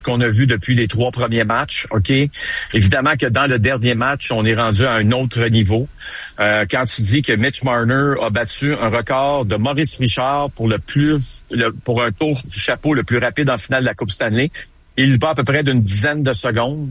qu'on a vu depuis les 3 premiers matchs, OK? Évidemment que dans le dernier match, on est rendu à un autre niveau. Quand tu dis que Mitch Marner a battu un record de Maurice Richard pour pour un tour du chapeau le plus rapide en finale de la Coupe Stanley, il bat à peu près d'une dizaine de secondes.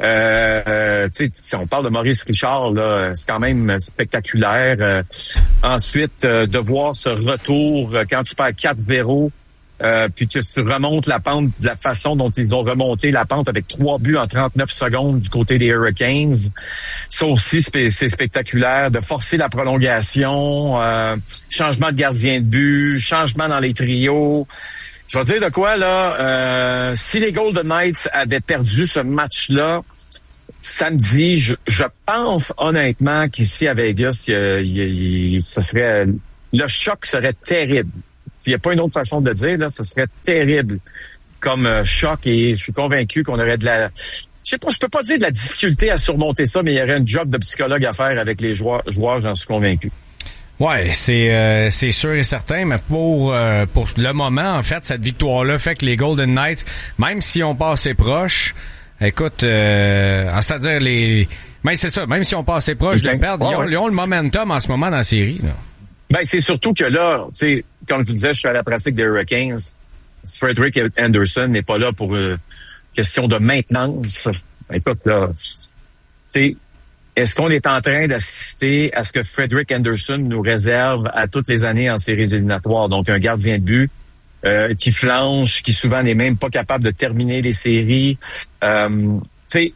Si on parle de Maurice Richard, là, c'est quand même spectaculaire. Ensuite, de voir ce retour quand tu perds 4-0, puis que tu remontes la pente de la façon dont ils ont remonté la pente avec 3 buts en 39 secondes du côté des Hurricanes. Ça aussi, c'est spectaculaire. De forcer la prolongation, changement de gardien de but, changement dans les trios. Je vais dire de quoi, là, si les Golden Knights avaient perdu ce match-là samedi, je pense honnêtement qu'ici à Vegas, ce serait le choc serait terrible. S'il n'y a pas une autre façon de le dire, là, ce serait terrible comme choc et je suis convaincu qu'on aurait je peux pas dire de la difficulté à surmonter ça, mais il y aurait un job de psychologue à faire avec les joueurs, j'en suis convaincu. Ouais, c'est sûr et certain, mais pour le moment, en fait, cette victoire-là fait que les Golden Knights, même si on passe assez proche, écoute, c'est-à-dire c'est ça, même si on passe assez proche de perdre, ils ont le momentum en ce moment dans la série, là. Ben, c'est surtout que là, tu sais, comme je vous disais, je suis à la pratique des Hurricanes. Frederick Anderson n'est pas là pour question de maintenance. Écoute, là, tu sais, est-ce qu'on est en train d'assister à ce que Frederick Anderson nous réserve à toutes les années en séries éliminatoires? Donc, un gardien de but qui flanche, qui souvent n'est même pas capable de terminer les séries. Tu sais,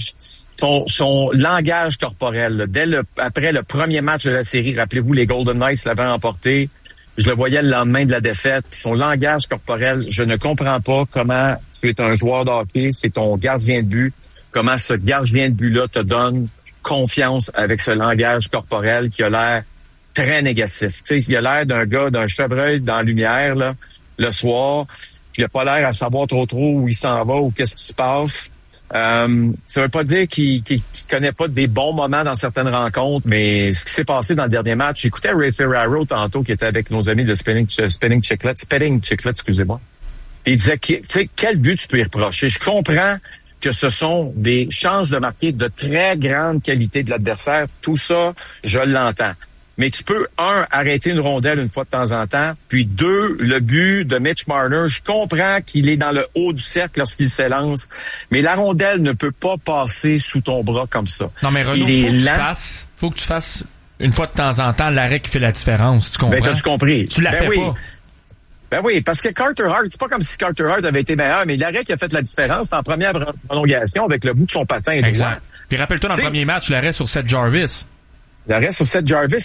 son langage corporel, là, après le premier match de la série, rappelez-vous, les Golden Knights l'avaient emporté. Je le voyais le lendemain de la défaite. Son langage corporel, je ne comprends pas comment tu es un joueur de hockey, c'est ton gardien de but, comment ce gardien de but-là te donne confiance avec ce langage corporel qui a l'air très négatif. Tu sais, il a l'air d'un chevreuil dans la lumière, là, le soir. Il a pas l'air à savoir trop où il s'en va ou qu'est-ce qui se passe. Ça veut pas dire qu'il connaît pas des bons moments dans certaines rencontres, mais ce qui s'est passé dans le dernier match, j'écoutais Ray Ferraro tantôt qui était avec nos amis de Spitting Chicklets, excusez-moi. Et il disait, tu sais, quel but tu peux y reprocher? Je comprends que ce sont des chances de marquer de très grande qualité de l'adversaire. Tout ça, je l'entends. Mais tu peux, arrêter une rondelle une fois de temps en temps, puis 2, le but de Mitch Marner, je comprends qu'il est dans le haut du cercle lorsqu'il s'élance, mais la rondelle ne peut pas passer sous ton bras comme ça. Non, mais Renaud, faut que tu fasses une fois de temps en temps l'arrêt qui fait la différence, tu comprends? Ben, t'as-tu compris? Tu l'as fait pas. Ben oui, parce que Carter Hart, c'est pas comme si Carter Hart avait été meilleur, mais l'arrêt qui a fait la différence, c'est en première prolongation avec le bout de son patin. Exact. Puis rappelle-toi, dans le premier match, l'arrêt sur Seth Jarvis. L'arrêt sur Seth Jarvis,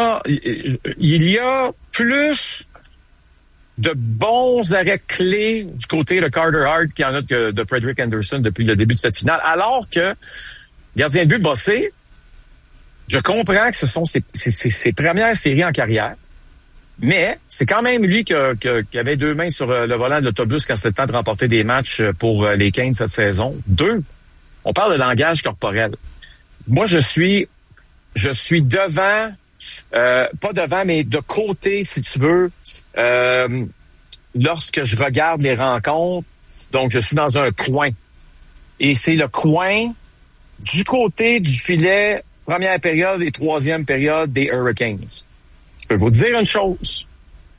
il y a plus de bons arrêts clés du côté de Carter Hart qu'il y en a que de Frederick Anderson depuis le début de cette finale. Alors que, gardien de but Bossé, je comprends que ce sont ses premières séries en carrière, mais c'est quand même lui qui avait 2 mains sur le volant de l'autobus quand c'était le temps de remporter des matchs pour les Canes cette saison. 2, on parle de langage corporel. Moi, je suis devant, pas devant, mais de côté, si tu veux, lorsque je regarde les rencontres. Donc, je suis dans un coin. Et c'est le coin du côté du filet, première période et troisième période des Hurricanes. Je peux vous dire une chose.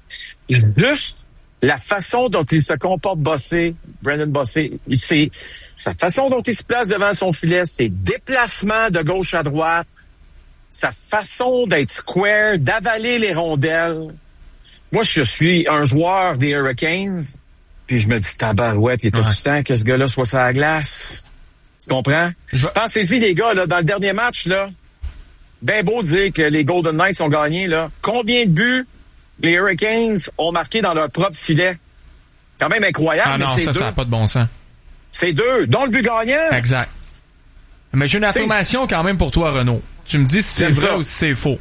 Juste la façon dont il se comporte Brendan Bossé, sa façon dont il se place devant son filet, ses déplacements de gauche à droite, sa façon d'être square, d'avaler les rondelles. Moi, je suis un joueur des Hurricanes, puis je me dis, tabarouette, il était du temps que ce gars-là soit sur la glace. Tu comprends? Pensez-y, les gars, là, dans le dernier match, là, ben beau dire que les Golden Knights ont gagné, là. Combien de buts les Hurricanes ont marqué dans leur propre filet? Quand même incroyable, mais c'est 2. Ça n'a pas de bon sens. C'est 2, dont le but gagnant. Exact. Mais j'ai une affirmation quand même pour toi, Renaud. Tu me dis si c'est vrai ou si c'est faux.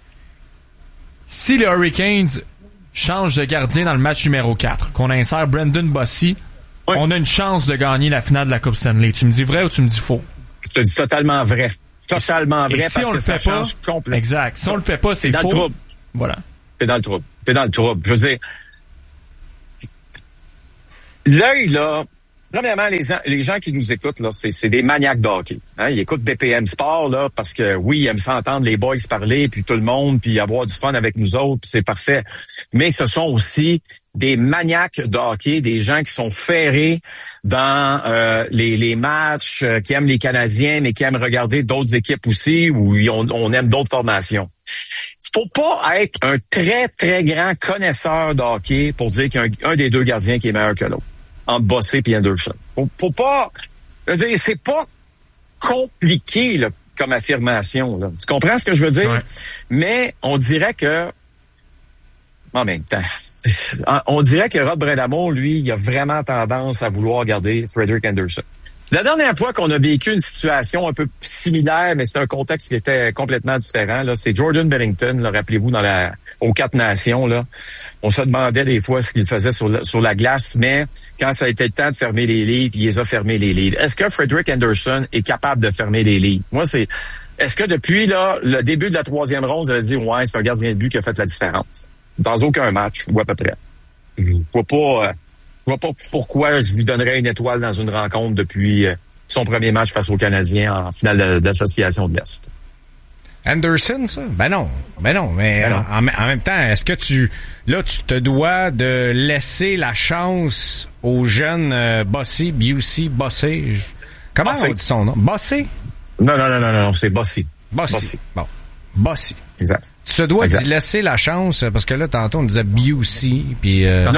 Si les Hurricanes changent de gardien dans le match numéro 4, qu'on insère Brendan Bossé, on a une chance de gagner la finale de la Coupe Stanley. Tu me dis vrai ou tu me dis faux? Je te dis totalement vrai. Totalement vrai, si parce on que le ça fait pas, change complètement. Exact. Si on le fait pas, c'est faux. Dans le trouble. Voilà. T'es dans le trouble. Je veux dire, l'œil, là, Premièrement, les gens qui nous écoutent, là, c'est des maniaques de hockey. Hein? Ils écoutent BPM Sport, là, parce que oui, ils aiment s'entendre les boys parler, puis tout le monde, puis avoir du fun avec nous autres, puis c'est parfait. Mais ce sont aussi des maniaques de hockey, des gens qui sont ferrés dans les matchs, qui aiment les Canadiens, mais qui aiment regarder d'autres équipes aussi, où on aime d'autres formations. Faut pas être un très, très grand connaisseur de hockey pour dire qu'il y a un des deux gardiens qui est meilleur que l'autre, entre Bossé et Anderson. Faut pas... Je veux dire, c'est pas compliqué là, comme affirmation. Là. Tu comprends ce que je veux dire? Ouais. Mais on dirait que... En même temps, on dirait que Rod Brind'Amour, lui, il a vraiment tendance à vouloir garder Frederik Anderson. La dernière fois qu'on a vécu une situation un peu similaire, mais c'est un contexte qui était complètement différent, là, c'est Jordan Binnington, là, rappelez-vous, aux 4 Nations, là. On se demandait des fois ce qu'il faisait sur la glace, mais quand ça a été le temps de fermer les livres, il les a fermés les livres. Est-ce que Frederik Anderson est capable de fermer les livres? Moi, est-ce que depuis, là, le début de la 3e ronde, vous allez dire, ouais, c'est un gardien de but qui a fait la différence? Dans aucun match, ou à peu près. Je vois pas pourquoi je lui donnerais une étoile dans une rencontre depuis son premier match face aux Canadiens en finale d'association de l'Est. Anderson, ça? Ben non. Mais en même temps, est-ce que tu te dois de laisser la chance aux jeunes Bossé? Comment on dit son nom? Bossé? Non, c'est Bossé. Bossé. Bon. Bossé. Exact. Tu te dois d'y laisser la chance, parce que là, tantôt, on disait Busey, puis Non,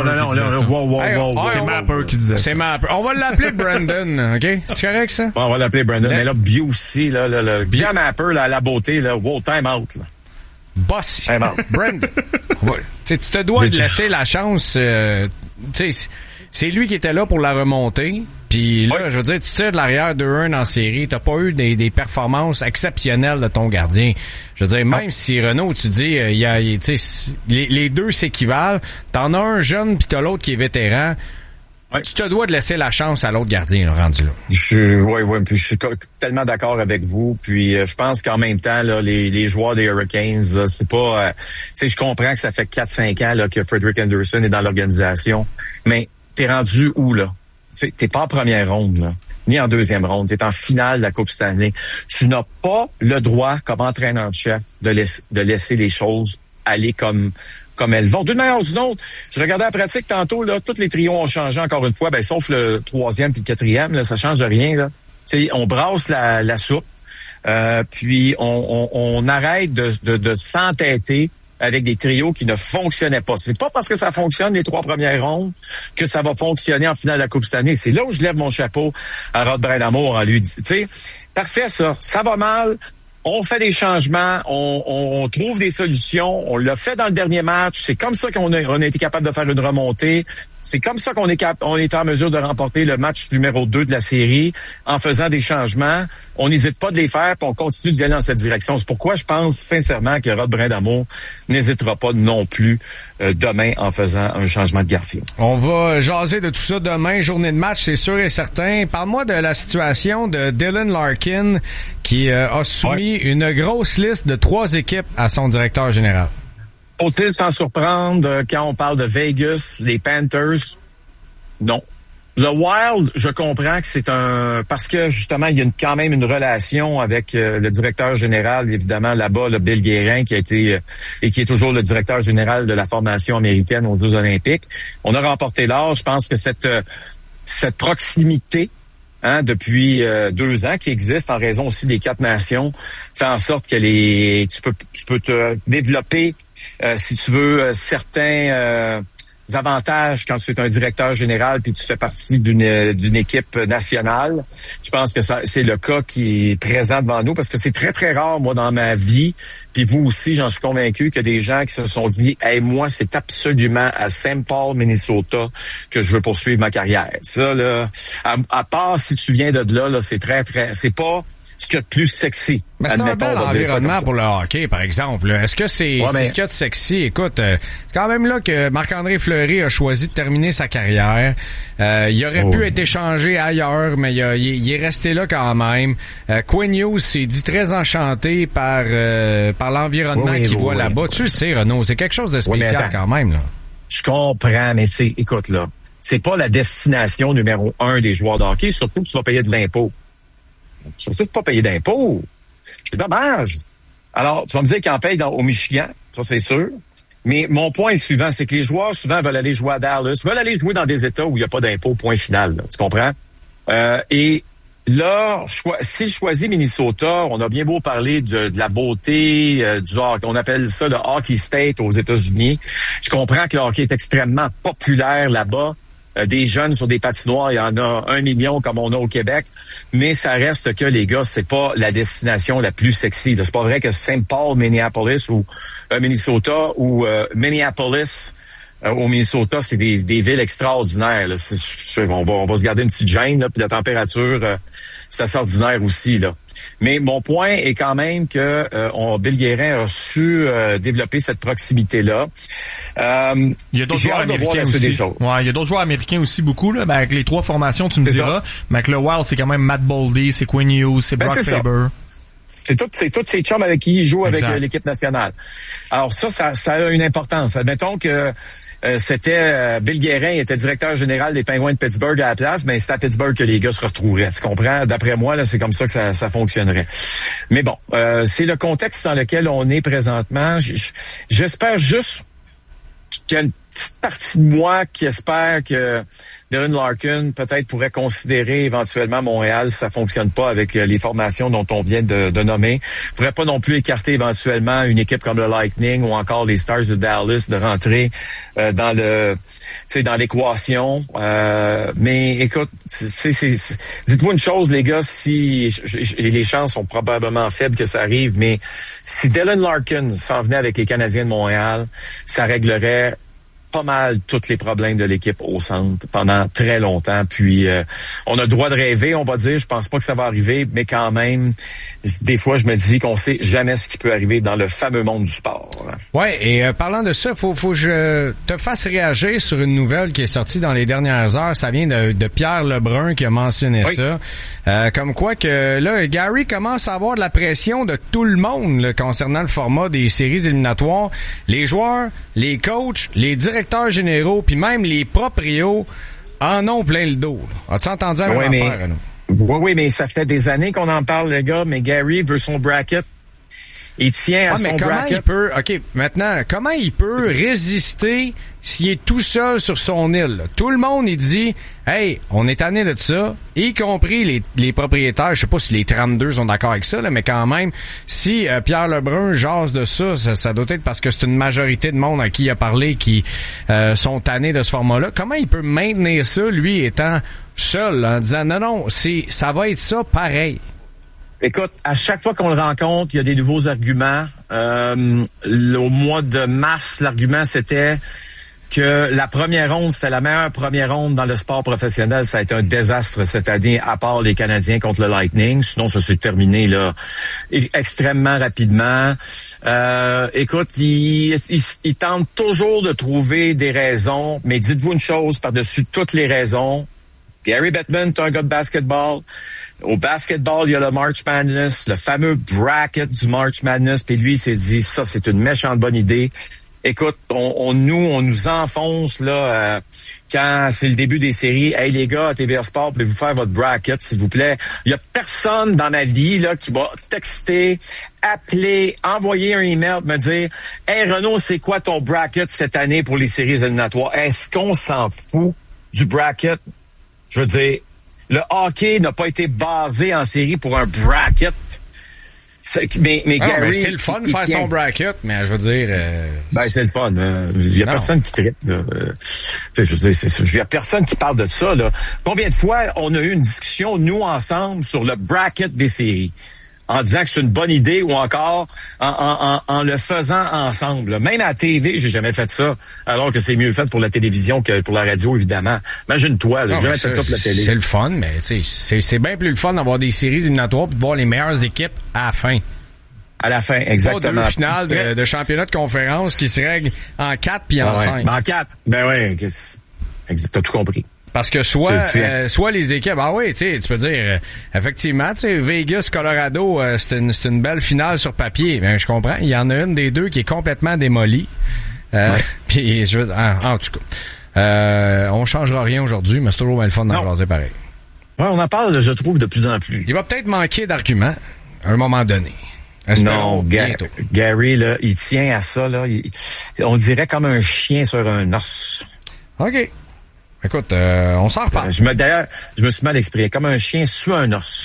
wow. C'est Mapper qui disait ça. C'est Mapper. On va l'appeler Brandon, OK? C'est correct, ça? Bon, on va l'appeler Brandon. Mais là, Busey, là, bien Mapper, là, à la beauté, là, wow, time out, là. Bossy. Brandon. Tu te dois de laisser la chance, c'est lui qui était là pour la remontée. Puis là, je veux dire, tu tires de l'arrière 2-1 en série, t'as pas eu des performances exceptionnelles de ton gardien. Je veux dire, même si Renaud, tu dis, les deux s'équivalent, t'en as un jeune puis t'as l'autre qui est vétéran. Ouais. Tu te dois de laisser la chance à l'autre gardien, là, rendu là. Puis je suis tellement d'accord avec vous. Puis je pense qu'en même temps, là, les joueurs des Hurricanes, là, c'est pas... je comprends que ça fait 4-5 ans là, que Frederik Anderson est dans l'organisation, mais t'es rendu où, là? T'es pas en première ronde, là, ni en deuxième ronde. T'es en finale de la Coupe Stanley. Tu n'as pas le droit, comme entraîneur-chef, de laisser les choses aller comme elles vont. D'une manière ou d'une autre, je regardais la pratique tantôt, là, tous les trios ont changé encore une fois, sauf le 3e puis le 4e, là, ça change rien, là. On brasse la soupe, puis on arrête de s'entêter avec des trios qui ne fonctionnaient pas. C'est pas parce que ça fonctionne les 3 premières rondes que ça va fonctionner en finale de la Coupe cette année. C'est là où je lève mon chapeau à Rod Brind'Amour en lui disant, parfait ça va mal, on fait des changements, on trouve des solutions, on l'a fait dans le dernier match, c'est comme ça qu'on a été capable de faire une remontée. C'est comme ça qu'on est en mesure de remporter le match numéro 2 de la série en faisant des changements. On n'hésite pas de les faire, puis on continue d'y aller dans cette direction. C'est pourquoi je pense sincèrement que Rod Brind'Amour n'hésitera pas non plus demain en faisant un changement de gardien. On va jaser de tout ça demain, journée de match, c'est sûr et certain. Parle-moi de la situation de Dylan Larkin qui a soumis une grosse liste de 3 équipes à son directeur général. Faut-il s'en surprendre quand on parle de Vegas, les Panthers? Non. Le Wild, je comprends que c'est parce que justement, il y a quand même une relation avec le directeur général, évidemment, là-bas, le Bill Guérin, qui a été et qui est toujours le directeur général de la formation américaine aux Jeux olympiques. On a remporté l'or. Je pense que cette proximité depuis 2 ans qui existe en raison aussi des 4 nations, fait en sorte que tu peux te développer si tu veux certains avantages quand tu es un directeur général puis tu fais partie d'une équipe nationale. Je pense que c'est le cas qui est présent devant nous parce que c'est très très rare, moi, dans ma vie, puis vous aussi, j'en suis convaincu, que des gens qui se sont dit « Hey, moi, c'est absolument à St. Paul, Minnesota que je veux poursuivre ma carrière. » Ça, là, à part si tu viens de là, c'est très très... C'est pas ce qu'il y a de plus sexy. Mais c'est un bel environnement pour le hockey, par exemple. Est-ce que c'est ce qu'il y a de sexy? Écoute, c'est quand même là que Marc-André Fleury a choisi de terminer sa carrière. Il aurait pu être échangé ailleurs, mais il est resté là quand même. Quinn Hughes s'est dit très enchanté par l'environnement qu'il voit là-bas. Tu le sais, Renaud, c'est quelque chose de spécial quand même, là. Je comprends, mais écoute, là, c'est pas la destination numéro 1 des joueurs de hockey, surtout que tu vas payer de l'impôt. Surtout de pas payer d'impôt. C'est dommage. Alors, tu vas me dire qu'ils en payent au Michigan, ça c'est sûr. Mais mon point est suivant, c'est que les joueurs, souvent, veulent aller jouer à Dallas, veulent aller jouer dans des États où il n'y a pas d'impôt, point final. Là, tu comprends? Et là, si je choisis Minnesota, on a bien beau parler de la beauté du hockey. On appelle ça le hockey state aux États-Unis. Je comprends que le hockey est extrêmement populaire là-bas. Des jeunes sur des patinoires, il y en a 1 million comme on a au Québec, mais ça reste que les gars, c'est pas la destination la plus sexy. C'est pas vrai que Saint Paul, Minneapolis ou Minnesota ou Minneapolis au Minnesota, c'est des villes extraordinaires. Là. On va se garder une petite gêne, là, puis la température, c'est assez ordinaire aussi. Là. Mais mon point est quand même que Bill Guérin a su développer cette proximité-là. Il y a d'autres joueurs américains aussi. Ouais, il y a d'autres joueurs américains aussi beaucoup. Là. Ben, avec les 3 formations, tu me diras. Mais avec le Wild, c'est quand même Matt Boldy, c'est Quinn Hughes, c'est Brock Faber. C'est tous ces chums avec qui il joue avec l'équipe nationale. Alors ça a une importance. Admettons que c'était Bill Guérin, il était directeur général des Penguins de Pittsburgh à la place, ben c'est à Pittsburgh que les gars se retrouveraient. Tu comprends? D'après moi, là, c'est comme ça que ça fonctionnerait. Mais bon, c'est le contexte dans lequel on est présentement. J'espère juste qu'il y a une petite partie de moi qui espère que Dylan Larkin peut-être pourrait considérer éventuellement Montréal si ça fonctionne pas avec les formations dont on vient de nommer. Pourrait pas non plus écarter éventuellement une équipe comme le Lightning ou encore les Stars de Dallas de rentrer dans l'équation. Mais écoute, dites-moi une chose les gars, si les chances sont probablement faibles que ça arrive, mais si Dylan Larkin s'en venait avec les Canadiens de Montréal, ça réglerait pas mal tous les problèmes de l'équipe au centre pendant très longtemps. Puis on a le droit de rêver, on va dire. Je pense pas que ça va arriver, mais quand même, des fois, je me dis qu'on sait jamais ce qui peut arriver dans le fameux monde du sport. Ouais, et parlant de ça, faut que je te fasse réagir sur une nouvelle qui est sortie dans les dernières heures. Ça vient de Pierre Lebrun qui a mentionné ça. Comme quoi que là, Gary commence à avoir de la pression de tout le monde là, concernant le format des séries éliminatoires. Les joueurs, les coachs, les directeurs généraux, puis même les proprios en ont plein le dos. Là. As-tu entendu la même affaire, là? Oui, mais ça fait des années qu'on en parle, les gars, mais Gary veut son bracket. Il tient à son bracket. Comment il peut résister s'il est tout seul sur son île? Là? Tout le monde, il dit, hey, on est tanné de ça, y compris les propriétaires. Je sais pas si les 32 sont d'accord avec ça, là, mais quand même, si Pierre Lebrun jase de ça doit être parce que c'est une majorité de monde à qui il a parlé qui sont tannés de ce format-là. Comment il peut maintenir ça, lui, étant seul, en disant, non, ça va être ça pareil? Écoute, à chaque fois qu'on le rencontre, il y a des nouveaux arguments. Au mois de mars, l'argument, c'était que la première ronde, c'était la meilleure première ronde dans le sport professionnel. Ça a été un désastre cette année, à part les Canadiens contre le Lightning. Sinon, ça s'est terminé là extrêmement rapidement. Écoute, il tente toujours de trouver des raisons, mais dites-vous une chose, par-dessus toutes les raisons, Gary Bettman est un gars de basketball. Au basketball, il y a le March Madness, le fameux bracket du March Madness. Puis lui, il s'est dit, ça, c'est une méchante bonne idée. Écoute, on nous enfonce là quand c'est le début des séries. Hey les gars, à TVA Sport, pouvez-vous faire votre bracket, s'il vous plaît? Il y a personne dans ma vie là qui va texter, appeler, envoyer un email, me dire hey Renaud, c'est quoi ton bracket cette année pour les séries éliminatoires? Est-ce qu'on s'en fout du bracket? Je veux dire, le hockey n'a pas été basé en série pour un bracket. Mais Gary, c'est le fun de faire son bracket, mais je veux dire... c'est le fun. Il y a personne qui traite. Je veux dire, il y a personne qui parle de ça. Là. Combien de fois on a eu une discussion, nous, ensemble, sur le bracket des séries? En disant que c'est une bonne idée ou encore en le faisant ensemble. Même à la TV, j'ai jamais fait ça, alors que c'est mieux fait pour la télévision que pour la radio, évidemment. Imagine-toi, j'ai jamais fait ça pour la télé. C'est le fun, mais c'est bien plus le fun d'avoir des séries éliminatoires et de voir les meilleures équipes à la fin. À la fin, exactement. Pas deux finales de championnat de conférence qui se règlent en 4 puis en 5. En 4, t'as tout compris. Parce que soit les équipes, tu peux dire, effectivement, Vegas, Colorado, c'est une belle finale sur papier. Ben, je comprends. Il y en a une des deux qui est complètement démolie. Puis, en tout cas. On changera rien aujourd'hui, mais c'est toujours bien le fun d'en jaser pareil. Ouais, on en parle, je trouve, de plus en plus. Il va peut-être manquer d'arguments à un moment donné. Non, Gary, là, il tient à ça, là. On dirait comme un chien sur un os. OK. Écoute, on s'en reparle. D'ailleurs, je me suis mal exprimé. Comme un chien sous un os.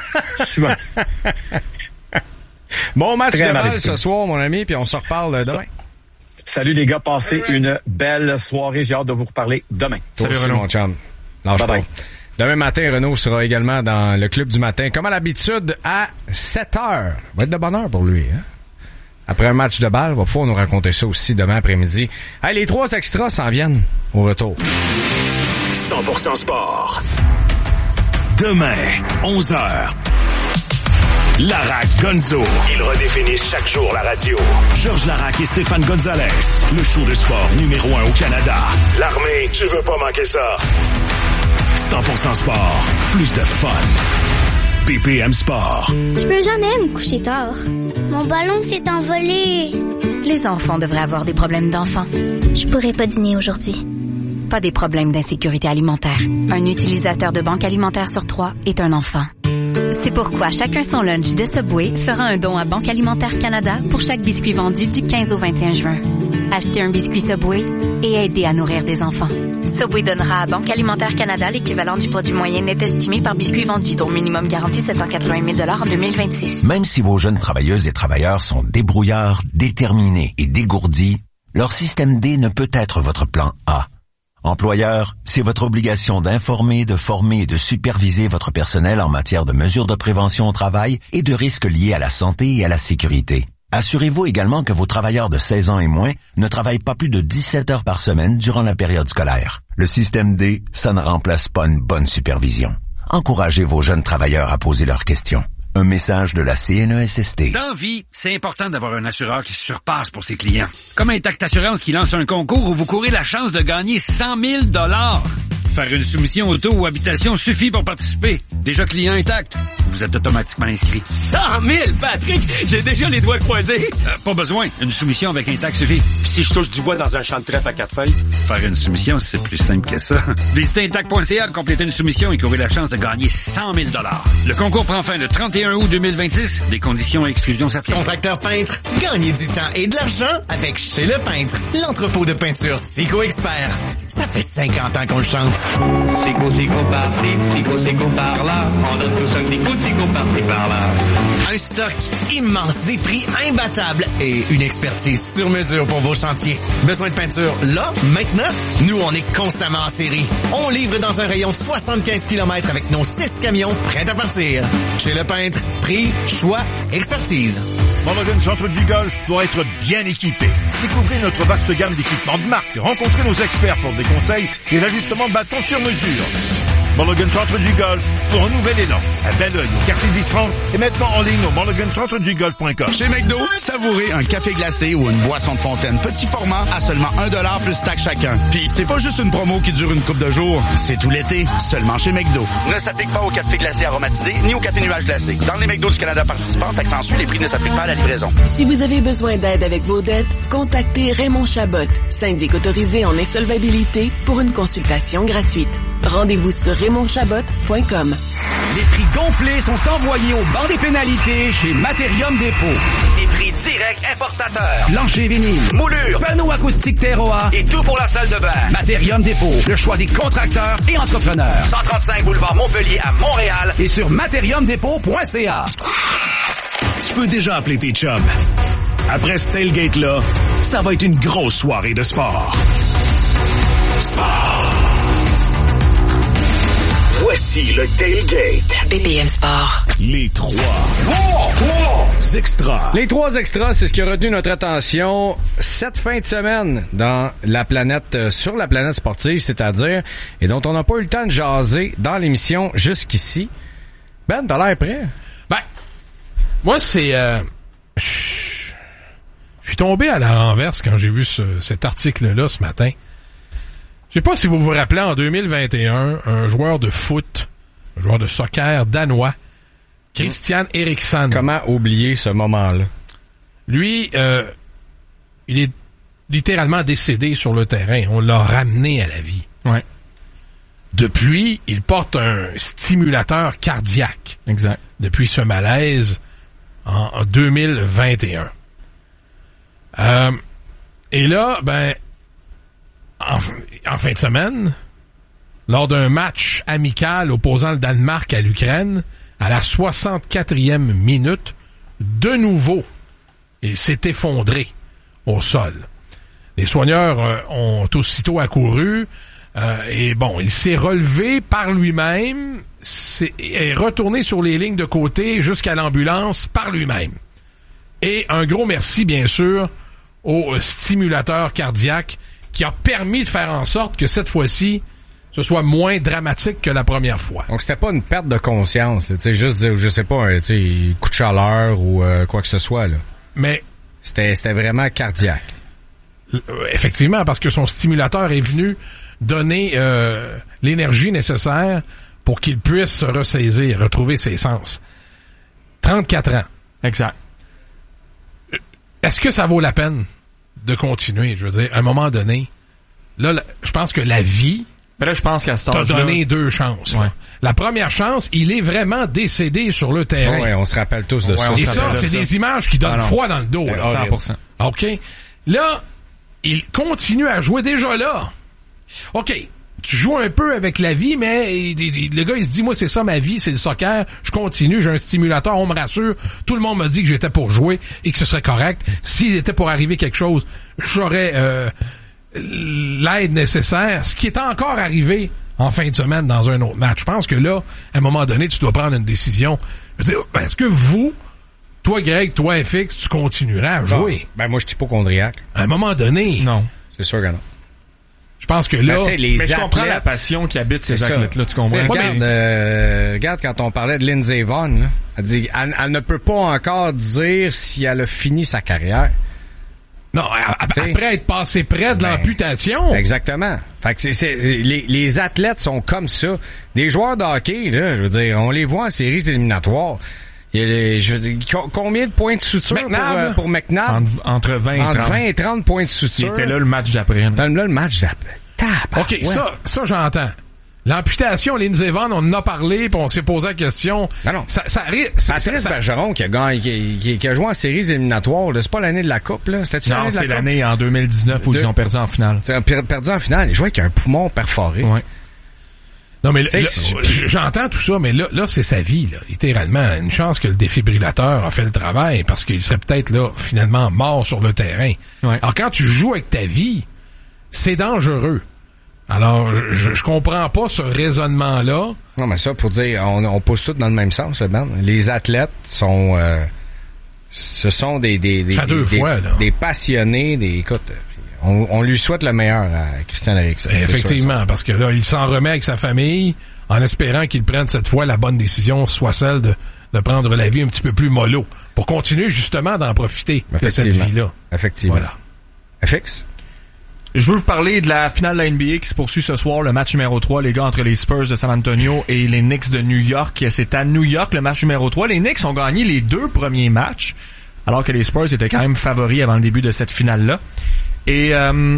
Bon match de balle ce soir, mon ami, puis on se reparle demain. Salut les gars, passez une belle soirée. J'ai hâte de vous reparler demain. Salut Renaud, mon chum. Lâche pas. Demain matin, Renaud sera également dans le club du matin, comme à l'habitude, à 7h. Va être de bonne heure pour lui, hein? Après un match de balle, va pouvoir nous raconter ça aussi demain après-midi. Hey, les 3 extras s'en viennent au retour. 100% sport. Demain, 11h. Larac Gonzo. Ils redéfinissent chaque jour la radio. Georges Larac et Stéphane Gonzalez. Le show de sport numéro 1 au Canada. L'armée, tu veux pas manquer ça. 100% sport. Plus de fun. BPM Sport. Je peux jamais me coucher tard. Mon ballon s'est envolé. Les enfants devraient avoir des problèmes d'enfants. Je pourrais pas dîner aujourd'hui. Pas des problèmes d'insécurité alimentaire. Un utilisateur de banque alimentaire sur 3 est un enfant. C'est pourquoi Chacun son lunch de Subway fera un don à Banque Alimentaire Canada pour chaque biscuit vendu du 15 au 21 juin. Achetez un biscuit Subway et aidez à nourrir des enfants. Subway donnera à Banque Alimentaire Canada l'équivalent du produit moyen net estimé par biscuit vendu, dont minimum garanti 780 000 $ en 2026. Même si vos jeunes travailleuses et travailleurs sont débrouillards, déterminés et dégourdis, leur système D ne peut être votre plan A. Employeur, c'est votre obligation d'informer, de former et de superviser votre personnel en matière de mesures de prévention au travail et de risques liés à la santé et à la sécurité. Assurez-vous également que vos travailleurs de 16 ans et moins ne travaillent pas plus de 17 heures par semaine durant la période scolaire. Le système D, ça ne remplace pas une bonne supervision. Encouragez vos jeunes travailleurs à poser leurs questions. Un message de la CNESST. Dans vie, c'est important d'avoir un assureur qui se surpasse pour ses clients. Comme Intact Assurance qui lance un concours où vous courez la chance de gagner 100 000 $. Faire une soumission auto ou habitation suffit pour participer. Déjà client Intact, vous êtes automatiquement inscrit. 100 000, Patrick! J'ai déjà les doigts croisés. Pas besoin. Une soumission avec Intact suffit. Puis si je touche du bois dans un champ de trèfle à 4 feuilles? Faire une soumission, c'est plus simple que ça. Visitez Intact.ca, compléter une soumission et courir la chance de gagner 100 000 $. Le concours prend fin le 31 août 2026. Des conditions et exclusions s'appliquent. Contracteur peintre, gagnez du temps et de l'argent avec Chez Le Peintre, l'entrepôt de peinture Sico Expert. Ça fait 50 ans qu'on le chante. Sico par-ci, Sico par-là. On donne tous un petit coup de Sico par-ci par-là. Un stock immense, des prix imbattables et une expertise sur mesure pour vos chantiers. Besoin de peinture là, maintenant? Nous, on est constamment en série. On livre dans un rayon de 75 km avec nos 6 camions prêts à partir. Chez Le Peintre, prix, choix, expertise. Mulligan Centre du Golf pour être bien équipé. Découvrez notre vaste gamme d'équipements de marque. Rencontrez nos experts pour des conseils et l'ajustement de bâton sur mesure. Mulligan Centre du Golf pour un nouvel élan. À Belleuil, au quartier 1030 et maintenant en ligne au mulligancentredugolf.com. Chez McDo, savourez un café glacé ou une boisson de fontaine petit format à seulement $1 plus taxe chacun. Puis c'est pas juste une promo qui dure une couple de jours, c'est tout l'été, seulement chez McDo. Ne s'applique pas au café glacé aromatisé ni au café nuage glacé. Dans les McDo du Canada participants, taxe les prix ne s'appliquent pas à la livraison. Si vous avez besoin d'aide avec vos dettes, contactez Raymond Chabot, syndic autorisé en insolvabilité pour une consultation gratuite. Rendez-vous sur RaymondChabot.com. Les prix gonflés sont envoyés au banc des pénalités chez Materium Dépôt. Des prix directs importateurs. Plancher vinyle, moulure, panneaux acoustiques Terroir et tout pour la salle de bain. Materium Dépôt, le choix des contracteurs et entrepreneurs. 135 boulevard Montpellier à Montréal et sur materiumdépôt.ca. Tu peux déjà appeler tes chums. Après ce tailgate-là, ça va être une grosse soirée de sport. Sport. Voici le tailgate. BPM Sport. Les 3 extras. Les 3 extras, c'est ce qui a retenu notre attention cette fin de semaine dans la planète, sur la planète sportive, c'est-à-dire, et dont on n'a pas eu le temps de jaser dans l'émission jusqu'ici. Ben, t'as l'air prêt? Ben, moi, c'est... Je suis tombé à la renverse quand j'ai vu cet article-là ce matin. Je sais pas si vous vous rappelez, en 2021, un joueur de foot, un joueur de soccer danois, Christian Eriksen. Comment oublier ce moment-là? Lui, il est littéralement décédé sur le terrain. On l'a ramené à la vie. Ouais. Depuis, il porte un stimulateur cardiaque. Exact. Depuis ce malaise en 2021. Et là, en fin de semaine, lors d'un match amical opposant le Danemark à l'Ukraine, à la 64e minute, de nouveau, il s'est effondré au sol. Les soigneurs ont aussitôt accouru et il s'est relevé par lui-même, est retourné sur les lignes de côté jusqu'à l'ambulance par lui-même. Et un gros merci, bien sûr, au stimulateur cardiaque qui a permis de faire en sorte que cette fois-ci, ce soit moins dramatique que la première fois. Donc, c'était pas une perte de conscience, tu sais, juste, je sais pas, un coup de chaleur ou quoi que ce soit, là. Mais c'était vraiment cardiaque. Effectivement, parce que son stimulateur est venu donner l'énergie nécessaire pour qu'il puisse se ressaisir, retrouver ses sens. 34 ans. Exact. Est-ce que ça vaut la peine de continuer? Je veux dire, à un moment donné, là, je pense que la vie... Mais là, je pense qu'à cet âge-là... T'as donné 2 chances. Ouais. La première chance, il est vraiment décédé sur le terrain. Oui, on se rappelle tous de ça. Et ça, c'est des images qui donnent froid dans le dos. 100%. OK. Là, il continue à jouer déjà là. OK. Tu joues un peu avec la vie, mais le gars, il se dit, moi, c'est ça ma vie, c'est le soccer. Je continue, j'ai un stimulateur, on me rassure. Tout le monde m'a dit que j'étais pour jouer et que ce serait correct. S'il était pour arriver quelque chose, j'aurais l'aide nécessaire. Ce qui est encore arrivé en fin de semaine dans un autre match. Je pense que là, à un moment donné, tu dois prendre une décision. Je veux dire, est-ce que vous, toi, Greg, toi, FX, tu continueras à jouer? Moi, je suis hypochondriaque. À un moment donné... Non. C'est sûr que non. Je pense que là... mais je comprends la passion qui habite ces athlètes-là, tu comprends? Regarde, quand on parlait de Lindsey Vonn, là, elle dit, elle ne peut pas encore dire si elle a fini sa carrière. Non, après être passé près de l'amputation. Exactement. Fait que les athlètes sont comme ça. Des joueurs de hockey, là, je veux dire, on les voit en séries éliminatoires. Je veux dire, combien de points de suture pour McNabb? Entre 20 et 30. Entre 20 et 30 points de suture. Il était là le match d'après. Là, le match d'après. OK, ouais. ça j'entends. L'amputation, Lindsey Vonn, on en a parlé, puis on s'est posé la question. Non. Patrice Bergeron qui a joué en séries éliminatoires, là, c'est pas l'année de la Coupe, là. C'était-tu l'année de la Coupe? Non, c'est l'année en 2019 où ils ont perdu en finale. Perdu en finale. Ils jouaient avec un poumon perforé. Ouais. Non, mais là, j'entends tout ça, mais là, c'est sa vie, là. Littéralement. Une chance que le défibrillateur a fait le travail, parce qu'il serait peut-être, là, finalement mort sur le terrain. Ouais. Alors, quand tu joues avec ta vie, c'est dangereux. Alors, je comprends pas ce raisonnement-là. Non, mais ça, pour dire, on pousse tout dans le même sens, Ben. Les athlètes sont, ce sont des passionnés, écoute, on lui souhaite le meilleur à Christian Eriksen. Effectivement, parce que là, il s'en remet avec sa famille, en espérant qu'il prenne cette fois la bonne décision, soit celle de prendre la vie un petit peu plus mollo, pour continuer justement d'en profiter de cette vie-là. Effectivement. Voilà. FX? Je veux vous parler de la finale de la NBA qui se poursuit ce soir, le match numéro 3, les gars, entre les Spurs de San Antonio et les Knicks de New York. C'est à New York, le match numéro 3. Les Knicks ont gagné les 2 premiers matchs, alors que les Spurs étaient quand même favoris avant le début de cette finale-là. Et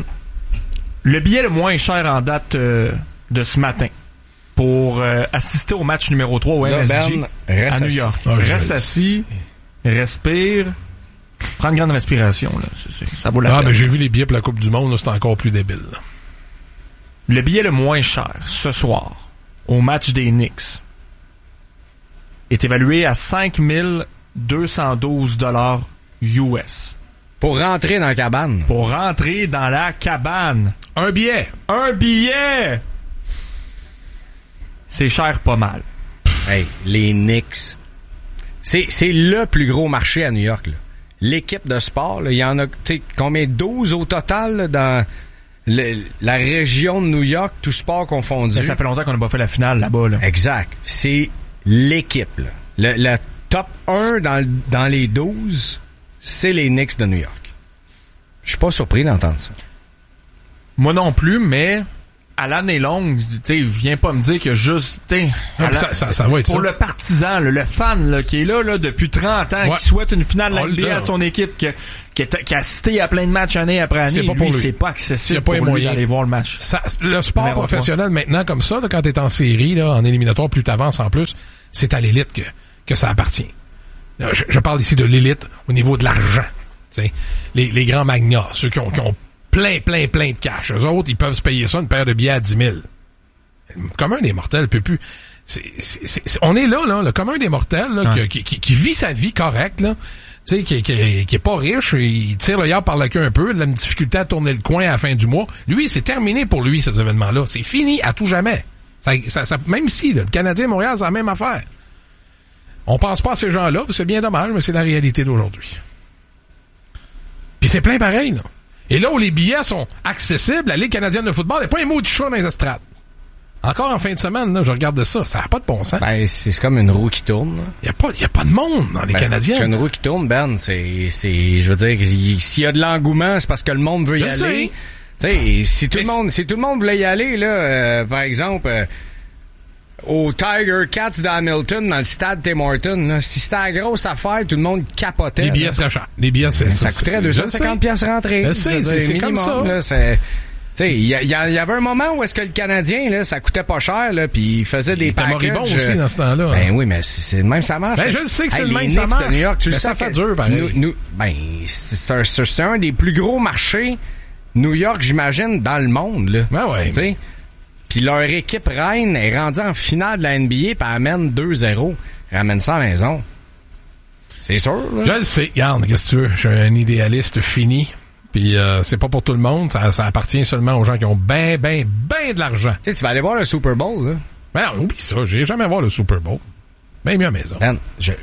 le billet le moins cher en date de ce matin pour assister au match numéro 3 au MSG à New York. Reste assis, respire... Prends une grande respiration, là. Ça vaut la peine. Mais j'ai vu les billets pour la Coupe du Monde, là, c'est encore plus débile, là. Le billet le moins cher, ce soir, au match des Knicks, est évalué à 5 212 $ US. Pour rentrer dans la cabane. Pour rentrer dans la cabane. Un billet. C'est cher pas mal. Hey, les Knicks. C'est le plus gros marché à New York, là. L'équipe de sport, là, il y en a, tu sais, combien? 12 au total, là, dans la région de New York, tout sport confondu. Ça fait longtemps qu'on n'a pas fait la finale là-bas, là. Exact. C'est l'équipe, là. Le top 1 dans les 12, c'est les Knicks de New York. Je suis pas surpris d'entendre ça. Moi non plus, mais à l'année longue, tu sais, viens pas me dire que juste, ça va être pour ça. le partisan, le fan, là, qui est là, depuis 30 ans, qui souhaite une finale de la NBA à son équipe, qui a assisté à plein de matchs année après année, c'est pas accessible pour lui d'aller voir le match. Le sport professionnel, maintenant, comme ça, là, quand t'es en série, là, en éliminatoire, plus t'avances en plus, c'est à l'élite que ça appartient. Je parle ici de l'élite au niveau de l'argent. Les grands magnats, ceux qui ont plein de cash. Eux autres, ils peuvent se payer ça, une paire de billets à 10 000. Le commun des mortels peut plus. On est là, le commun des mortels, là, qui vit sa vie correcte, là. Tu sais, qui est pas riche, il tire le yard par le queue un peu, il a une difficulté à tourner le coin à la fin du mois. Lui, c'est terminé pour lui, ces événements-là. C'est fini à tout jamais. Ça, même si, le Canadien Montréal, c'est la même affaire. On pense pas à ces gens-là, c'est bien dommage, mais c'est la réalité d'aujourd'hui. Puis c'est plein pareil, là. Et là où les billets sont accessibles, la Ligue canadienne de football, il n'y a pas un mot de chat dans les estrades. Encore en fin de semaine, là, je regarde ça. Ça n'a pas de bon sens. Ben, c'est comme une roue qui tourne. Il y a pas de monde dans les Canadiens. C'est une roue qui tourne, Ben. Je veux dire, s'il y a de l'engouement, c'est parce que le monde veut y aller. Tu sais, si tout le monde voulait y aller, là, par exemple, au Tiger Cats d'Hamilton, dans le stade Tim Hortons, là, si c'était la grosse affaire, tout le monde capotait. Les billets seraient chers. Les billets, ça coûterait 250$ rentrer. C'est comme ça. Là, tu sais, il y avait un moment où est-ce que le Canadien, là, ça coûtait pas cher, là, puis il faisait des packages. Il était moribond aussi dans ce temps-là. Ben oui, mais c'est même ça marche. Ben je sais que c'est le même ça marche. New York, mais ça fait dur, pareil. C'est un des plus gros marchés, New York, j'imagine, dans le monde, là. Ben ouais. Tu sais. Puis leur équipe reine est rendue en finale de la NBA puis amène 2-0. Ramène ça à la maison. C'est sûr, là. Je le sais. Regarde, qu'est-ce que tu veux? Je suis un idéaliste fini. Puis c'est pas pour tout le monde. Ça appartient seulement aux gens qui ont ben de l'argent. Tu sais, tu vas aller voir le Super Bowl, là. Ben, oublie ça. J'irai jamais voir le Super Bowl. Ben mieux à la maison. Ben,